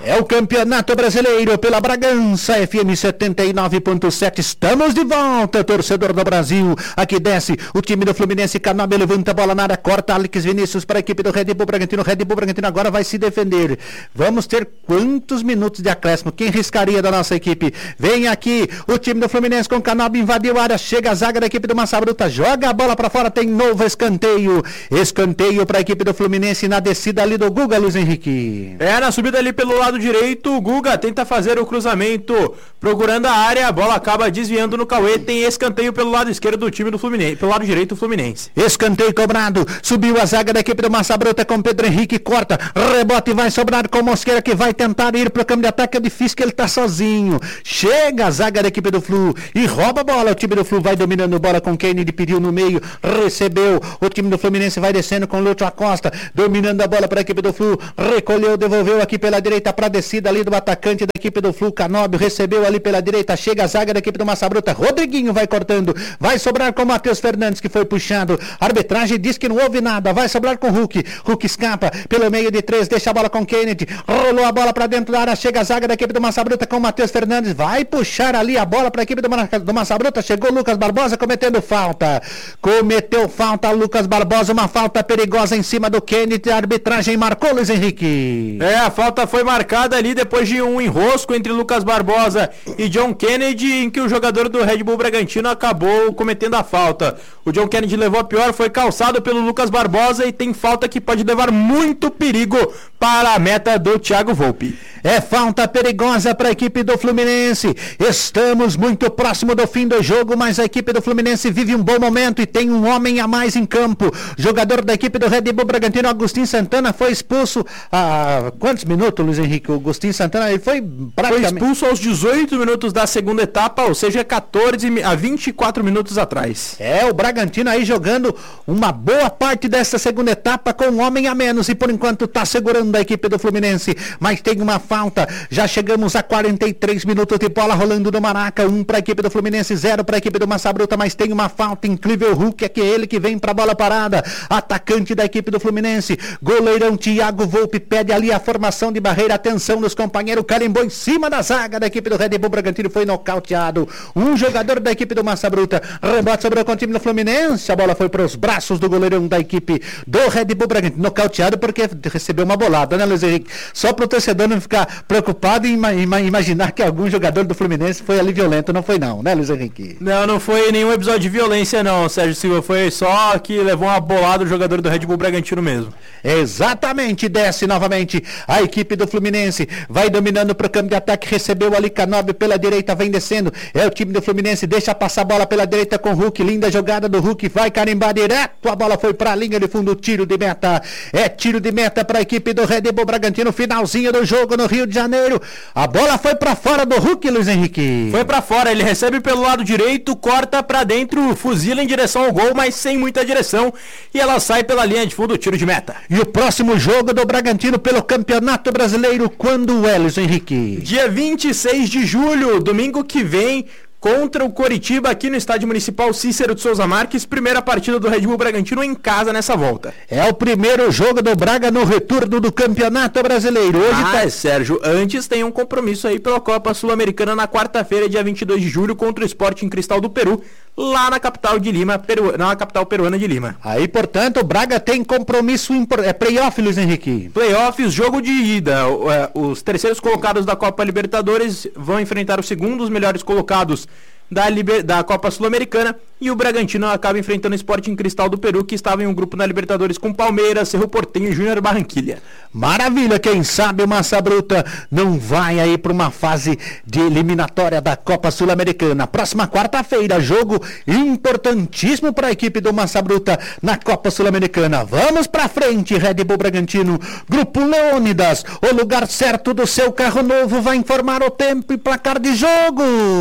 É o Campeonato Brasileiro pela Bragança, F M setenta e nove ponto sete. Estamos de volta, torcedor do Brasil. Aqui desce o time do Fluminense. Canóbio levanta a bola na área, corta Alex Vinícius para a equipe do Red Bull Bragantino. Red Bull Bragantino agora vai se defender. Vamos ter quantos minutos de acréscimo? Quem riscaria da nossa equipe? Vem aqui o time do Fluminense com Canóbio, invadiu a área, chega a zaga da equipe do Massa Bruta, joga a bola para fora, tem novo escanteio. Escanteio para a equipe do Fluminense na descida ali do Guga, Luiz Henrique. É, na subida ali pelo lado direito, o Guga tenta fazer o cruzamento, procurando a área, a bola acaba desviando no Cauê, tem escanteio pelo lado esquerdo do time do Fluminense, pelo lado direito do Fluminense. Escanteio cobrado, subiu a zaga da equipe do Massa Bruta com Pedro Henrique, corta, rebote vai sobrar com Mosqueira, que vai tentar ir pro campo de ataque, é difícil que ele tá sozinho. Chega a zaga da equipe do Flu e rouba a bola, o time do Flu vai dominando bola com Kennedy, pediu no meio, recebeu, o time do Fluminense vai descendo com Lúcio Acosta, dominando a bola para a equipe do Flu, recolheu, devolveu aqui pela direita para a descida ali do atacante da equipe do Flu, Canóbio, recebeu ali pela direita, chega a zaga da equipe do Massa Bruta, Rodriguinho vai cortando, vai sobrar com o Matheus Fernandes, que foi puxado, a arbitragem diz que não houve nada, vai sobrar com o Hulk, Hulk escapa pelo meio de três, deixa a bola com Kennedy, rolou a bola para dentro da área, chega a zaga da equipe do Massa Bruta com o Matheus Fernandes, vai puxar ali a bola para a equipe do, do Massa Bruta, chegou o Lucas Barbosa cometendo falta, cometeu falta Lucas Barbosa, uma falta perigosa em cima do Kennedy, a arbitragem marcou, Luiz Henrique. É, a falta foi marcada ali depois de um enrosco entre Lucas Barbosa e John Kennedy, em que o jogador do Red Bull Bragantino acabou cometendo a falta. O John Kennedy levou a pior, foi calçado pelo Lucas Barbosa e tem falta que pode levar muito perigo para a meta do Thiago Volpi. É falta perigosa para a equipe do Fluminense. Estamos muito próximo do fim do jogo, mas a equipe do Fluminense vive um bom momento e tem um homem a mais em campo. Jogador da equipe do Red Bull Bragantino, Agostinho Santana, foi expulso há quantos minutos, Luiz Henrique? O Agostinho Santana, ele foi praticamente... Foi expulso aos dezoito minutos da segunda etapa, ou seja, quatorze a vinte e quatro minutos atrás. É, o Bragantino aí jogando uma boa parte dessa segunda etapa com um homem a menos e por enquanto está segurando a equipe do Fluminense, mas tem uma falta, já chegamos a quarenta e três minutos de bola rolando no Maraca, um para a equipe do Fluminense, zero para a equipe do Massa Bruta, mas tem uma falta, incrível Hulk, é que é ele que vem para a bola parada, atacante da equipe do Fluminense, goleirão Thiago Volpi pede ali a formação de barreira, atenção dos companheiros, carimbou em cima da zaga da equipe do Red Bull Bragantino, foi nocauteado, um jogador da equipe do Massa Bruta, rebote sobre o time do Fluminense, a bola foi para os braços do goleirão da equipe do Red Bull Bragantino, nocauteado porque recebeu uma bolada, né, Luiz Henrique? Só para o torcedor não ficar preocupado em ima- ima- imaginar que algum jogador do Fluminense foi ali violento, não foi não, né, Luiz Henrique? Não, não foi nenhum episódio de violência não, Sérgio Silva, foi só que levou uma bolada o jogador do Red Bull Bragantino mesmo. Exatamente, desce novamente a equipe do Fluminense, vai dominando para o campo de ataque, recebeu ali Canóbio pela direita, vem descendo, é o time do Fluminense, deixa passar a bola pela direita com o Hulk, linda jogada do Hulk, vai carimbar direto, a bola foi para a linha de fundo, tiro de meta, é tiro de meta para a equipe do Red Bull Bragantino, finalzinho do jogo no Rio de Janeiro, a bola foi para fora do Hulk, Luiz Henrique. Foi para fora, ele recebe pelo lado direito, corta para dentro, fuzila em direção ao gol, mas sem muita direção, e ela sai pela linha de fundo, tiro de meta. E o próximo jogo do Bragantino pelo Campeonato Brasileiro, quando é, Luiz Henrique? Dia vinte e seis de julho, domingo que vem, contra o Coritiba aqui no Estádio Municipal Cícero de Souza Marques, primeira partida do Red Bull Bragantino em casa nessa volta. É o primeiro jogo do Braga no retorno do Campeonato Brasileiro. Hoje ah, tá... Sérgio, antes tem um compromisso aí pela Copa Sul-Americana na quarta-feira, dia vinte e dois de julho, contra o Sporting Cristal do Peru, lá na capital de Lima, Peru... na capital peruana de Lima. Aí, portanto, o Braga tem compromisso, impor... é playoff, Luiz Henrique. Playoffs, jogo de ida. Os terceiros colocados da Copa Libertadores vão enfrentar os segundos melhores colocados Da, Liber... da Copa Sul-Americana, e o Bragantino acaba enfrentando o Sporting Cristal do Peru, que estava em um grupo na Libertadores com Palmeiras, Cerro Porteño e Júnior Barranquilla. Maravilha, quem sabe o Massa Bruta não vai aí para uma fase de eliminatória da Copa Sul-Americana. Próxima quarta-feira, jogo importantíssimo para a equipe do Massa Bruta na Copa Sul-Americana. Vamos para frente, Red Bull Bragantino, Grupo Leônidas, o lugar certo do seu carro novo vai informar o tempo e placar de jogo.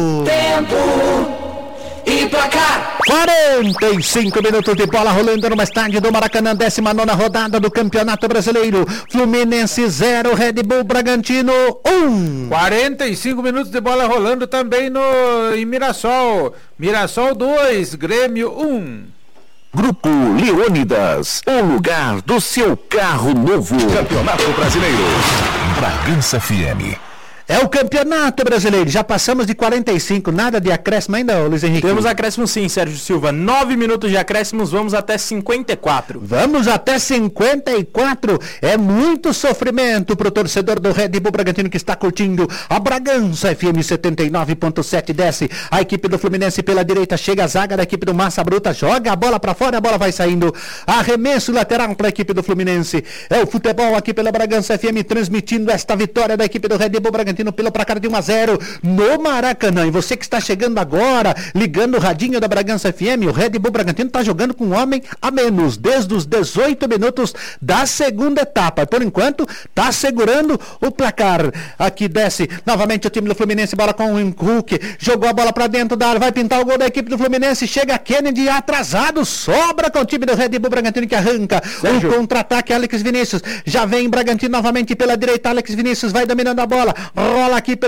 Tempo e placar. quarenta e cinco minutos de bola rolando no estádio do Maracanã, décima nona rodada do Campeonato Brasileiro. Fluminense zero, Red Bull Bragantino um. quarenta e cinco minutos de bola rolando também no em Mirassol. Mirassol dois, Grêmio um. Grupo Leônidas, o lugar do seu carro novo. Campeonato Brasileiro. Bragança F M. É o Campeonato Brasileiro, já passamos de quarenta e cinco, nada de acréscimo ainda, Luiz Henrique? Temos acréscimo sim, Sérgio Silva, nove minutos de acréscimos, vamos até cinquenta e quatro. Vamos até cinquenta e quatro, é muito sofrimento pro torcedor do Red Bull Bragantino que está curtindo a Bragança F M setenta e nove ponto sete, desce a equipe do Fluminense pela direita, chega a zaga da equipe do Massa Bruta, joga a bola pra fora, a bola vai saindo, arremesso lateral pra equipe do Fluminense, é o futebol aqui pela Bragança F M, transmitindo esta vitória da equipe do Red Bull Bragantino pelo placar de um a zero no Maracanã. E você que está chegando agora, ligando o radinho da Bragança F M, o Red Bull Bragantino está jogando com um homem a menos, desde os dezoito minutos da segunda etapa. Por enquanto, está segurando o placar. Aqui desce novamente o time do Fluminense, bola com o Hulk, jogou a bola para dentro da área, vai pintar o gol da equipe do Fluminense, chega Kennedy atrasado, sobra com o time do Red Bull Bragantino que arranca o contra-ataque. Alex Vinícius, já vem Bragantino novamente pela direita, Alex Vinícius vai dominando a bola, rola aqui pelo